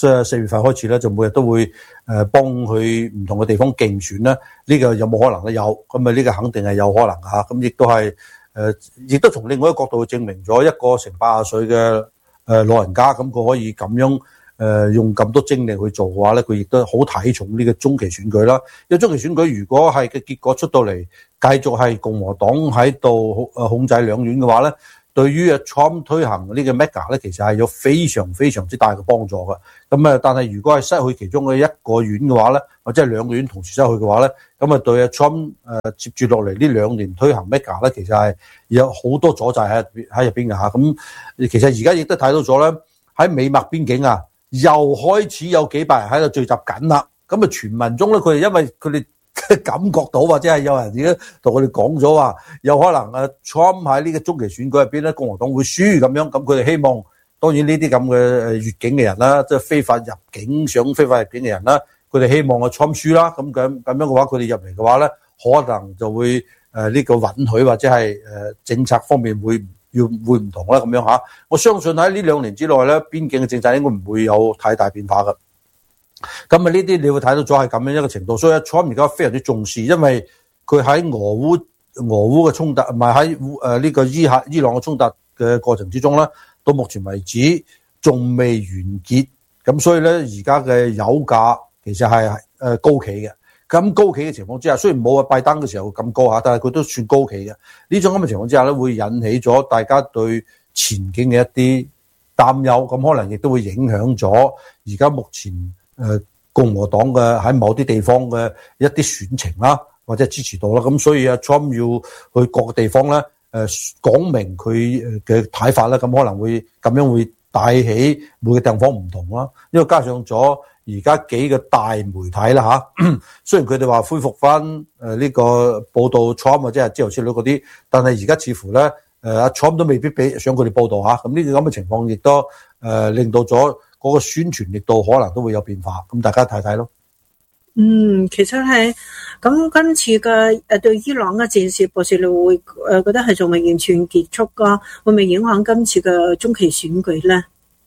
即係四月份開始咧，就每日都會誒幫佢唔同嘅地方競選咧。呢個有冇可能咧？有，咁啊呢個肯定係有可能嚇。咁亦都係誒，亦都從另外一個角度證明咗一個成八十歲嘅誒老人家，咁佢可以咁樣誒用咁多精力去做嘅話咧，佢亦都好睇重呢個中期選舉啦。因為中期選舉如果係嘅結果出到嚟，繼續係共和黨喺度誒控制兩院嘅話咧，對於阿 Trump 推行呢個 MEGA 咧，其實係有非常非常之大嘅幫助嘅。咁啊，但係如果係失去其中嘅一個院嘅話咧，或者係兩個院同時失去嘅話咧，咁啊對阿 Trump 誒接住落嚟呢兩年推行 MEGA 咧，其實係有好多阻滯喺喺入邊嘅嚇。咁其實而家亦都睇到咗咧，喺美墨邊境啊，又開始有幾百人喺度聚集緊啦。咁啊，傳聞中咧，佢哋因為佢哋感覺到或者係有人而家同佢哋講咗話，有可能啊 Trump 喺呢個中期選舉入邊咧，共和黨會輸咁樣，咁佢哋希望，當然呢啲咁嘅誒越境嘅人啦，即係非法入境想非法入境嘅人啦，佢哋希望啊 Trump 輸啦，咁咁咁樣嘅話，佢哋入嚟嘅話咧，可能就會誒呢個允許或者係誒政策方面會要會唔同啦咁樣嚇。我相信喺呢兩年之內咧，邊境嘅政策應該唔會有太大變化㗎。咁啊，呢啲你會睇到咗係咁樣一個程度，所以 Trump 而家非常之重視，因為佢喺俄烏俄烏嘅衝突，唔係喺誒呢個伊核伊朗嘅衝突嘅過程之中咧，到目前為止仲未完結，咁所以咧而家嘅油價其實係誒高企嘅。咁高企嘅情況之下，雖然冇啊拜登嘅時候咁高嚇，但係佢都算高企嘅。呢種咁嘅情況之下咧，會引起咗大家對前景嘅一啲擔憂，咁可能亦都會影響咗而家目前誒共和黨嘅喺某啲地方嘅一啲選情啦，或者支持度啦，咁所以阿 Trump 要去各個地方咧誒講明佢嘅睇法咧，咁可能會咁樣會帶起每個地方唔同啦。因為加上咗而家幾個大媒體啦嚇，雖然佢哋話恢復翻誒呢個報導 Trump 或者係之後之類嗰啲，但係而家似乎咧誒阿 Trump 都未必俾想佢哋報導嚇，咁呢個咁嘅情況亦都誒令到咗嗰個宣傳力度可能都會有變化，咁大家睇睇咯。 嗯，其實係咁今次嘅誒對伊朗嘅戰事，博士你會誒覺得係仲未完全結束噶，會唔會影響今次嘅中期選舉咧？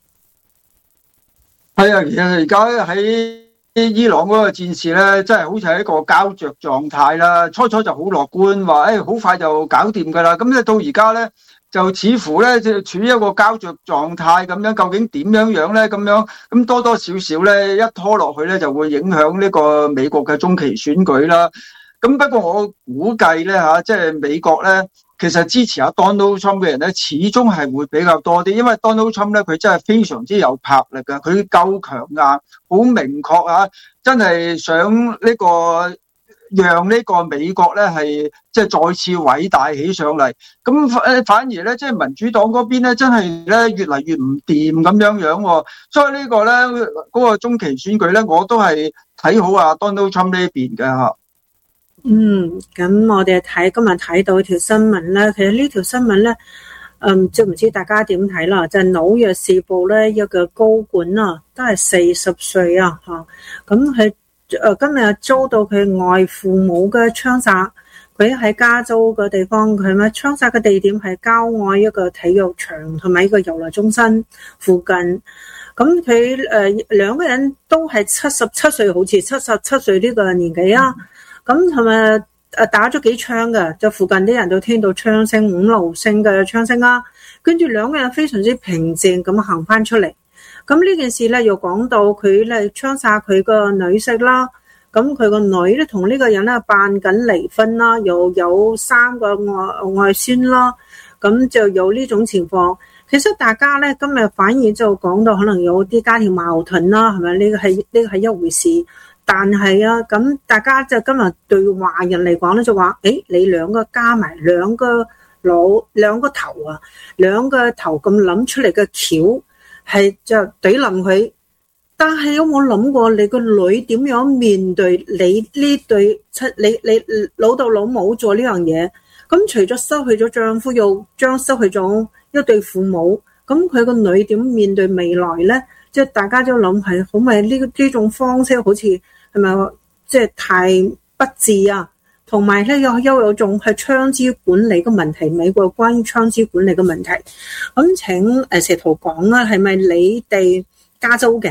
係啊，其實而家喺伊朗嗰個戰事咧，真係好似係一個膠着狀態啦。初初就好樂觀，話誒好快就搞掂噶啦。咁咧到而家咧，就似乎咧就處於一個膠着狀態咁樣。究竟點樣樣咧？咁樣咁多多少少咧，一拖落去咧，就會影響呢個美國嘅中期選舉啦。咁不過我估計咧嚇，即係美國咧，其實支持阿 Donald Trump 嘅人咧，始終係會比較多啲，因為 Donald Trump 咧，佢真係非常之有魄力㗎，佢夠強硬，好明確啊，真係想呢個讓呢個美國咧係即係再次偉大起上嚟。咁誒反而咧，即係民主黨嗰邊咧，真係咧越嚟越唔掂咁樣樣喎。所以呢個咧嗰個中期選舉咧，我都係睇好啊 Donald Trump 呢邊嘅嚇。 嗯，咁我哋睇今日睇到條新聞咧，其實呢條新聞咧，嗯，就唔知大家點睇啦。就係、紐約時報咧一個高管啊，都係四十歲啊，嚇，咁佢誒今日遭到佢外父母嘅槍殺，佢喺加州個地方，佢咩槍殺嘅地點係郊外一個體育場同埋一個遊樂中心附近。咁佢誒兩個人都係七十七歲，好似七十七歲呢個年紀啊。咁係咪誒打咗幾槍嘅？就附近啲人都聽到槍聲，五六聲嘅槍聲啦。跟住兩個人非常之平靜咁行翻出嚟。咁呢件事咧又講到佢咧槍殺佢個女婿啦。咁佢個女咧同呢個人咧辦緊離婚啦，又有三個外外孫啦。咁就有呢種情況。其實大家咧今日反而就講到可能有啲家庭矛盾啦，係咪？呢個係呢個係一回事。但係啊，咁大家就今日對華人嚟講咧，就話，誒，你兩個加埋兩個腦兩個頭啊，兩個頭咁諗出嚟嘅橋，係就懟冧佢。但係有冇諗過你個女點樣面對你呢對七你你老豆老母做呢樣嘢？咁除咗失去咗丈夫，又將失去咗一對父母，咁佢個女點面對未來咧？即係大家都諗係好咪呢呢種方式好似係咪即係太不智啊？同埋咧又又有種係槍支管理嘅問題，美國關於槍支管理嘅問題。咁請誒石圖講啦，係咪你哋加州嘅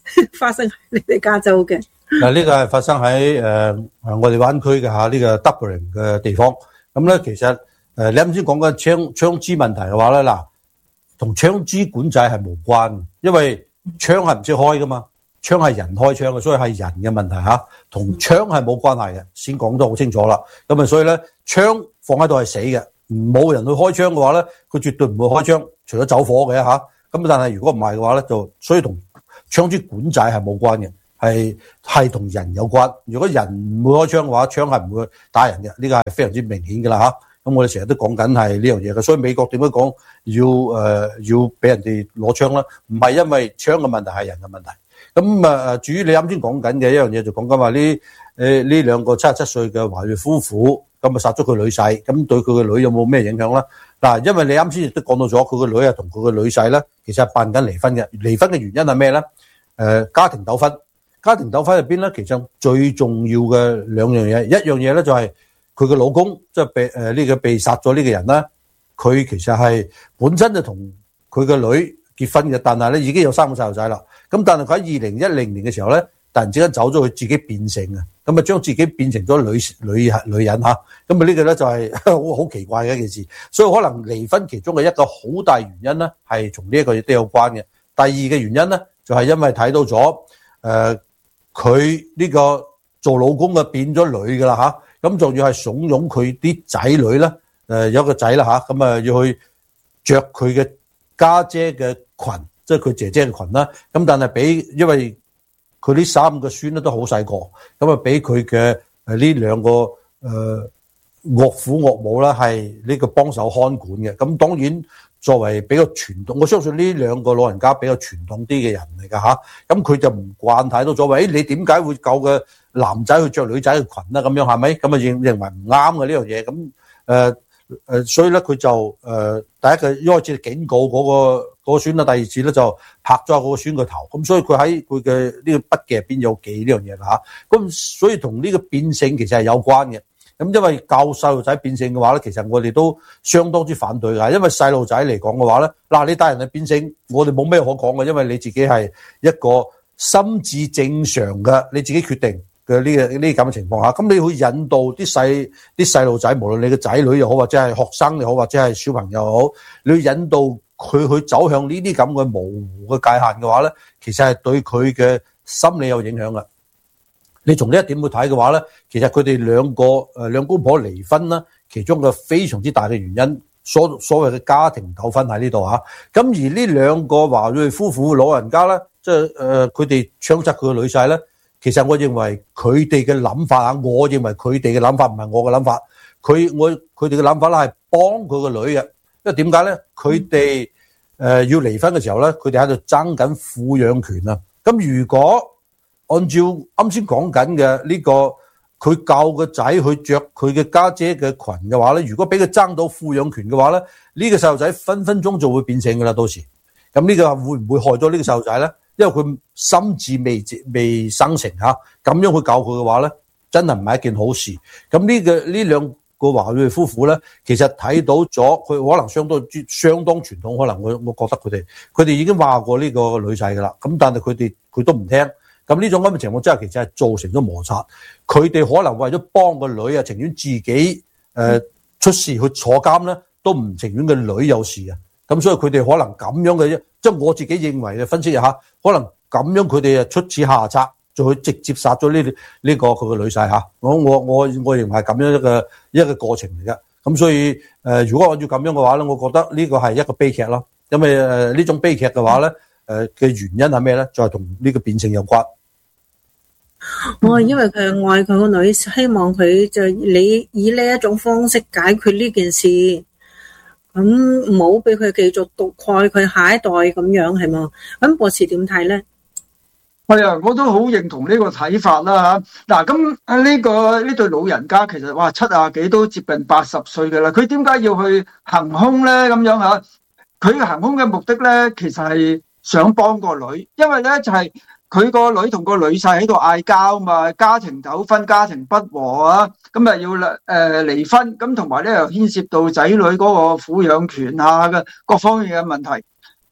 發生喺你哋加州嘅？ 嗱，呢個係發生喺誒誒我哋灣區嘅嚇呢個 Dubling 嘅地方。咁咧其實誒、呃、你啱先講嘅槍槍支問題嘅話咧，嗱同槍支管制係無關嘅，因為槍係唔識開噶嘛，槍係人開槍嘅，所以係人嘅問題嚇，同槍係冇關係嘅。先講得好清楚啦。咁啊，所以咧槍放喺度係死嘅，冇人去開槍嘅話咧，佢絕對唔會開槍，除咗走火嘅嚇。咁但係如果唔係嘅話咧，就所以同槍支管制係冇關嘅。係係同人有關。如果人唔會開槍嘅話，槍係唔會打人嘅。呢個係非常之明顯㗎啦嚇。咁我哋成日都講緊係呢樣嘢嘅。所以美國點樣講要誒、呃、要俾人哋攞槍啦？唔係因為槍嘅問題，係人嘅問題。咁啊，至於你啱先講緊嘅一樣嘢，就講緊話呢誒呢兩個七十七歲嘅華裔夫婦，咁啊殺咗佢女婿，咁對佢嘅女有冇咩影響咧？嗱，因為你啱先亦都講到咗，佢個女啊同佢個女婿咧，其實係辦緊離婚嘅。離婚嘅原因係咩咧？誒、呃，家庭糾紛。家庭糾紛入邊咧，其實最重要嘅兩樣嘢，一樣嘢咧就係佢嘅老公，即係被誒呢個被殺咗呢個人啦。佢其實係本身就同佢嘅女結婚嘅，但係咧已經有三個細路仔啦。咁但係佢喺二零一零年嘅時候咧，突然之間走咗，佢自己變性啊，咁啊將自己變成咗女女女人嚇。咁啊呢個咧就係好好奇怪嘅一件事。所以可能離婚其中嘅一個好大原因咧，係從呢一個亦都有關嘅。第二嘅原因咧，就係因為睇到咗誒。呃佢呢個做老公嘅變咗女噶啦吓，咁仲要係慫恿佢啲仔女咧，誒有個仔啦吓，咁啊要去着佢嘅家姐嘅裙，即係佢姐姐嘅裙啦。咁但係俾因為佢呢三個孫咧都好細個，咁啊俾佢嘅誒呢兩個誒岳父岳母啦係呢個幫手看管嘅。咁當然。作為比較傳統，我相信呢兩個老人家比較傳統啲嘅人嚟㗎吓，咁佢就唔慣睇到咗，喂，你點解會救個男仔去着女仔嘅裙啊？咁樣係咪？咁啊認認為唔啱嘅呢樣嘢，咁誒誒，所以咧佢就誒、呃、第一個一開始警告嗰、嗰個嗰、嗰個孫啦，第二次咧就拍咗嗰個孫個頭，咁所以佢喺佢嘅呢個筆記入邊有記呢樣嘢啦吓，咁所以同呢個變性其實係有關嘅。咁因為教細路仔變性嘅話咧，其實我哋都相當之反對㗎。因為細路仔嚟講嘅話咧，嗱你帶人去變性，我哋冇咩可講嘅，因為你自己係一個心智正常嘅，你自己決定嘅呢個呢咁嘅情況下，咁你去引導啲細啲細路仔，無論你嘅仔女又好，或者係學生又好，或者係小朋友又好，你去引導佢去走向呢啲咁嘅模糊嘅界限嘅話咧，其實係對佢嘅心理有影響㗎。你從呢一點去睇嘅話咧，其實佢哋兩個誒兩公婆離婚啦，其中嘅非常之大嘅原因，所所謂嘅家庭糾紛喺呢度嚇。咁而呢兩個華裔夫婦老人家咧，即係誒佢哋槍殺佢個女婿咧，其實我認為佢哋嘅諗法啊，我認為佢哋嘅諗法唔係我嘅諗法，佢我佢哋嘅諗法咧係幫佢個女嘅，因為點解咧？佢哋誒要離婚嘅時候咧，佢哋喺度爭緊撫養權啊。咁如果按照啱先講緊嘅呢個，佢教個仔去着佢嘅家姐嘅裙嘅話咧，如果俾佢爭到撫養權嘅話咧，呢個細路仔分分鐘就會變性噶啦，到時咁呢個會唔會害咗呢個細路仔咧？因為佢心智未未生成吓，咁樣去教佢嘅話咧，真係唔係一件好事。咁呢個呢兩個華裔夫婦咧，其實睇到咗佢可能相當相當傳統，可能我我覺得佢哋佢哋已經話過呢個女婿噶啦，咁但係佢哋佢都唔聽。咁呢種咁嘅情況之下，其實係造成咗摩擦。佢哋可能為咗幫個女啊，情願自己誒、呃、出事去坐監咧，都唔情願個女有事啊。咁所以佢哋可能咁樣嘅啫，即係我自己認為嘅分析一下，可能咁樣佢哋啊出此下策，就去直接殺咗呢呢個佢個女婿嚇。我我我我認為係咁樣一個一個過程嚟嘅。咁所以誒、呃，如果按照咁樣嘅話咧，我覺得呢個係一個悲劇咯。因為誒呢種悲劇嘅話咧。誒嘅原因係咩咧？就係同呢個變性有關。 我因為佢愛佢個女，希望佢就你以呢一種方式解決呢件事，咁唔好俾佢繼續毒害佢下一代咁樣，係嘛？咁博士點睇咧？ 係啊，我都好認同呢個睇法啦嚇。嗱，咁呢個呢對老人家其實哇七啊幾都接近八十歲嘅啦，佢點解要去行兇咧？咁樣嚇，佢行兇嘅目的咧，其實係想幫個女，因為咧就係佢個女同個女婿喺度嗌交嘛，家庭糾紛、家庭不和啊，咁啊要誒、呃、離婚，咁同埋咧又牽涉到仔女嗰個撫養權啊嘅各方面嘅問題。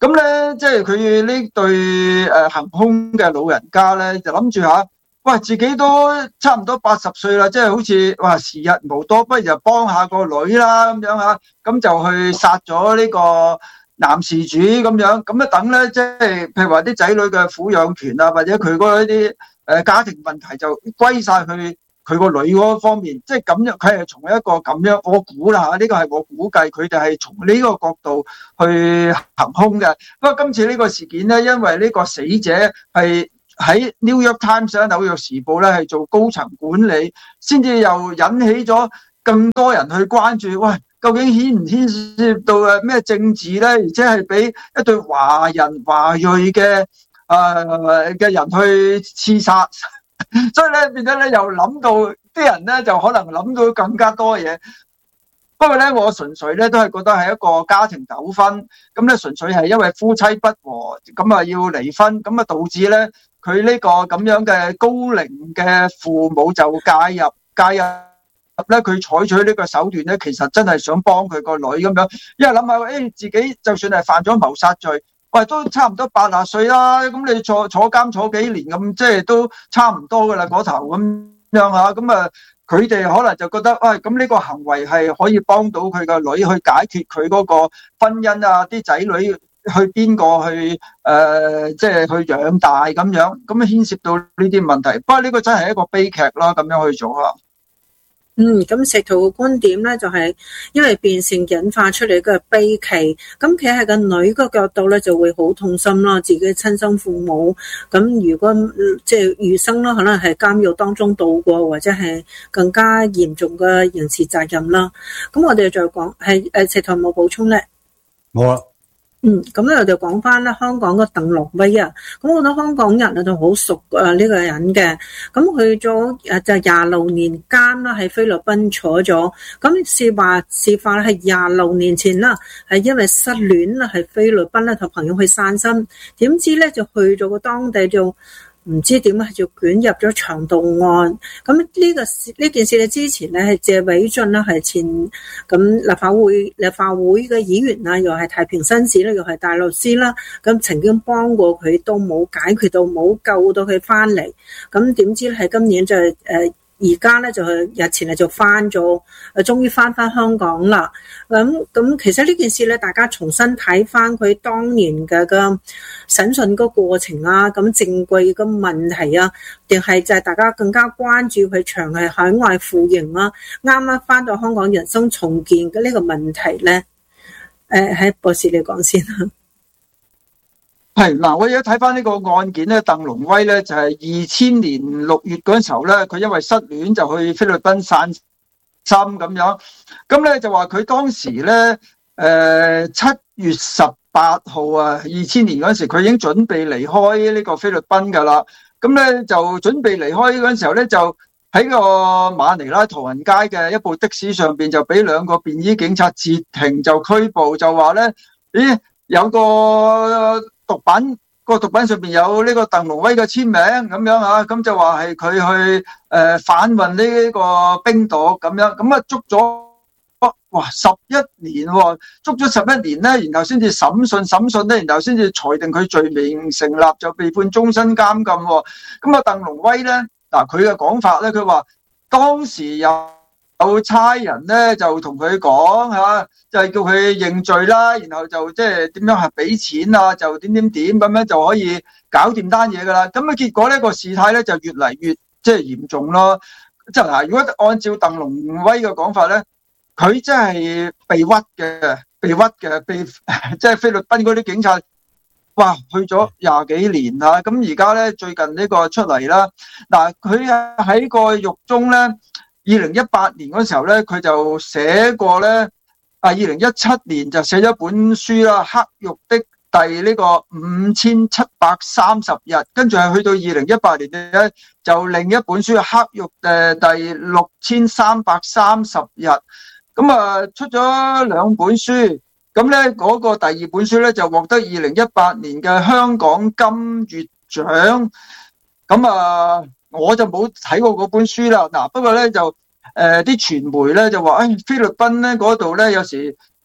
咁咧即係佢呢對誒行兇嘅老人家咧，就諗住下，哇自己都差唔多八十歲啦，即係好似哇時日無多，不如就幫下個女啦咁樣嚇，咁就去殺咗呢個男事主咁樣，咁一等咧，即係譬如話啲仔女嘅撫養權啊，或者佢嗰啲誒家庭問題就歸晒去佢個女嗰方面，即係咁樣，佢係從一個咁樣，我估啦嚇，呢個係我估計，佢哋係從呢個角度去行兇嘅。不過今次呢個事件咧，因為呢個死者係喺 New York Times 咧紐約時報咧係做高層管理，先至又引起咗更多人去關注。喂，究竟牽唔牽涉到誒咩政治咧？而且係俾一對華人華裔嘅誒嘅人去刺殺，所以咧變咗咧又諗到啲人咧就可能諗到更加多嘢。不過咧，我純粹咧都係覺得係一個家庭糾紛，咁咧純粹係因為夫妻不和，咁啊要離婚，咁啊導致咧佢呢個咁樣嘅高齡嘅父母就介入介入。咧佢採取呢個手段咧，其實真係想幫佢個女咁樣，因為諗下，誒、哎、自己就算係犯咗謀殺罪，喂都差唔多八十歲啦，咁你坐坐監坐幾年咁，即係都差唔多噶啦嗰頭咁樣吓，咁啊佢哋可能就覺得，喂咁呢個行為係可以幫到佢個女去解決佢嗰個婚姻啊，啲仔女去邊個去誒，即、呃、係、就是、去養大咁樣，咁牽涉到呢啲問題。不過呢個真係一個悲劇啦，咁樣去做吓。 嗯，咁石圖嘅觀點咧，就係因為變性引發出嚟嘅悲劇，咁企喺個女嘅角度咧，就會好痛心啦，自己親生父母，咁如果即係餘生啦，可能係監獄當中度過，或者係更加嚴重嘅刑事責任啦。咁我哋再講，係誒石圖冇補充咧？ 冇啦。 嗯，咁咧我就講翻咧香港嘅鄧龍威啊，咁好多香港人啊就好熟啊呢個人嘅，咁去咗誒就廿六年間啦喺菲律賓坐咗，咁事話事發係廿六年前啦，係因為失戀啦，喺菲律賓咧同朋友去散心，點知咧就去咗個當地就唔知點解就捲入咗長盜案。咁呢個呢件事咧之前咧係謝偉俊啦，係前咁立法會立法會嘅議員啦，又係太平紳士啦，又係大律師啦，咁曾經幫過佢都冇解決到，冇救到佢翻嚟。咁點知係今年就係誒而家咧就係日前咧就翻咗，誒終於翻翻香港啦。咁咁其實呢件事咧，大家重新睇翻佢當年嘅個審訊個過程啊，咁證據嘅問題啊，定係就係大家更加關注佢長係海外服刑啊，啱啱翻到香港人生重建嘅呢個問題咧？誒，喺博士你講先啦。 係嗱，我而家睇翻呢個案件咧，鄧龍威咧就係二千年六月嗰陣時候咧，佢因為失戀就去菲律賓散心咁樣，咁咧就話佢當時咧誒七月十八號啊，二千年嗰陣時佢已經準備離開呢個菲律賓噶啦，咁咧就準備離開嗰陣時候咧，就喺個馬尼拉唐人街嘅一部的士上邊就俾兩個便衣警察截停就拘捕，就話咧，咦有個毒品，個毒品上邊有呢個鄧龍威嘅簽名咁樣啊，咁就話係佢去誒販運呢個冰毒咁樣，咁啊捉咗哇十一年喎，捉咗十一年咧，然後先至審訊審訊咧，然後先至裁定佢罪名成立，就被判終身監禁喎。咁啊鄧龍威咧，嗱佢嘅講法咧，佢話當時有有差人咧就同佢講吓，就係叫佢認罪啦，然後就即係點樣係俾錢啊，就點點點咁樣就可以搞掂單嘢噶啦。咁啊結果呢個事態咧就越嚟越即係嚴重咯。即係嗱，如果按照鄧龍威嘅講法咧，佢真係被屈嘅，被屈嘅，被即係菲律賓嗰啲警察，哇去咗廿幾年啦。咁而家咧最近呢個出嚟啦，嗱佢喺個獄中咧。二零一八年嗰時候咧，佢就寫過咧，啊二零一七年就寫咗本書啦，《黑獄的第呢個五千七百三十日》，跟住係去到二零一八年咧，就另一本書《黑獄誒第六千三百三十日》，咁啊出咗兩本書，咁咧嗰個第二本書咧就獲得二零一八年嘅香港金月獎，咁啊。我就冇睇過嗰本書啦，嗱不過咧就誒啲傳媒咧就話，誒菲律賓咧嗰度咧有時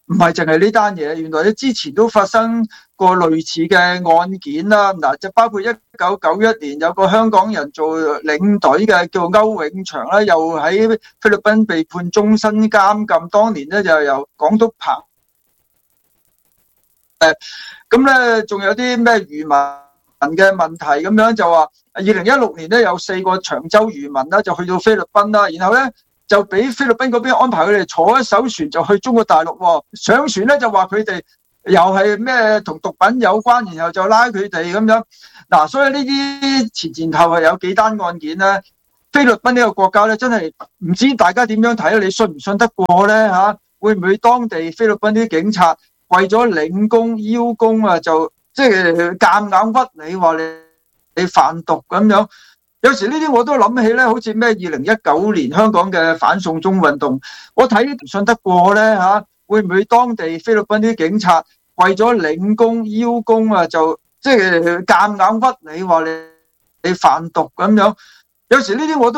唔係淨係呢單嘢，原來咧之前都發生過類似嘅案件啦。嗱，就包括一九九一年有個香港人做領隊嘅叫歐永祥咧，又喺菲律賓被判終身監禁。當年咧就由港督彭誒，咁咧仲有啲咩漁民嘅問題咁樣，就話二零一六年咧有四個長洲漁民啦就去到菲律賓啦，然後咧就俾菲律賓嗰邊安排佢哋坐一艘船就去中國大陸喎。上船咧就話佢哋又係咩同毒品有關，然後就拉佢哋咁樣。嗱，所以呢啲前前後後有幾單案件咧，菲律賓呢個國家咧真係唔知大家點樣睇，你信唔信得過咧嚇？會唔會當地菲律賓啲警察為咗領功邀功啊，就即係夾硬屈你話你你販毒咁樣？有時呢啲我都諗起咧，好似咩二零一九年香港嘅反送中運動，我睇唔信得過咧嚇？會唔會當地菲律賓啲警察為咗領功邀功啊，就即係夾硬屈你話你你販毒咁樣？有時呢啲我都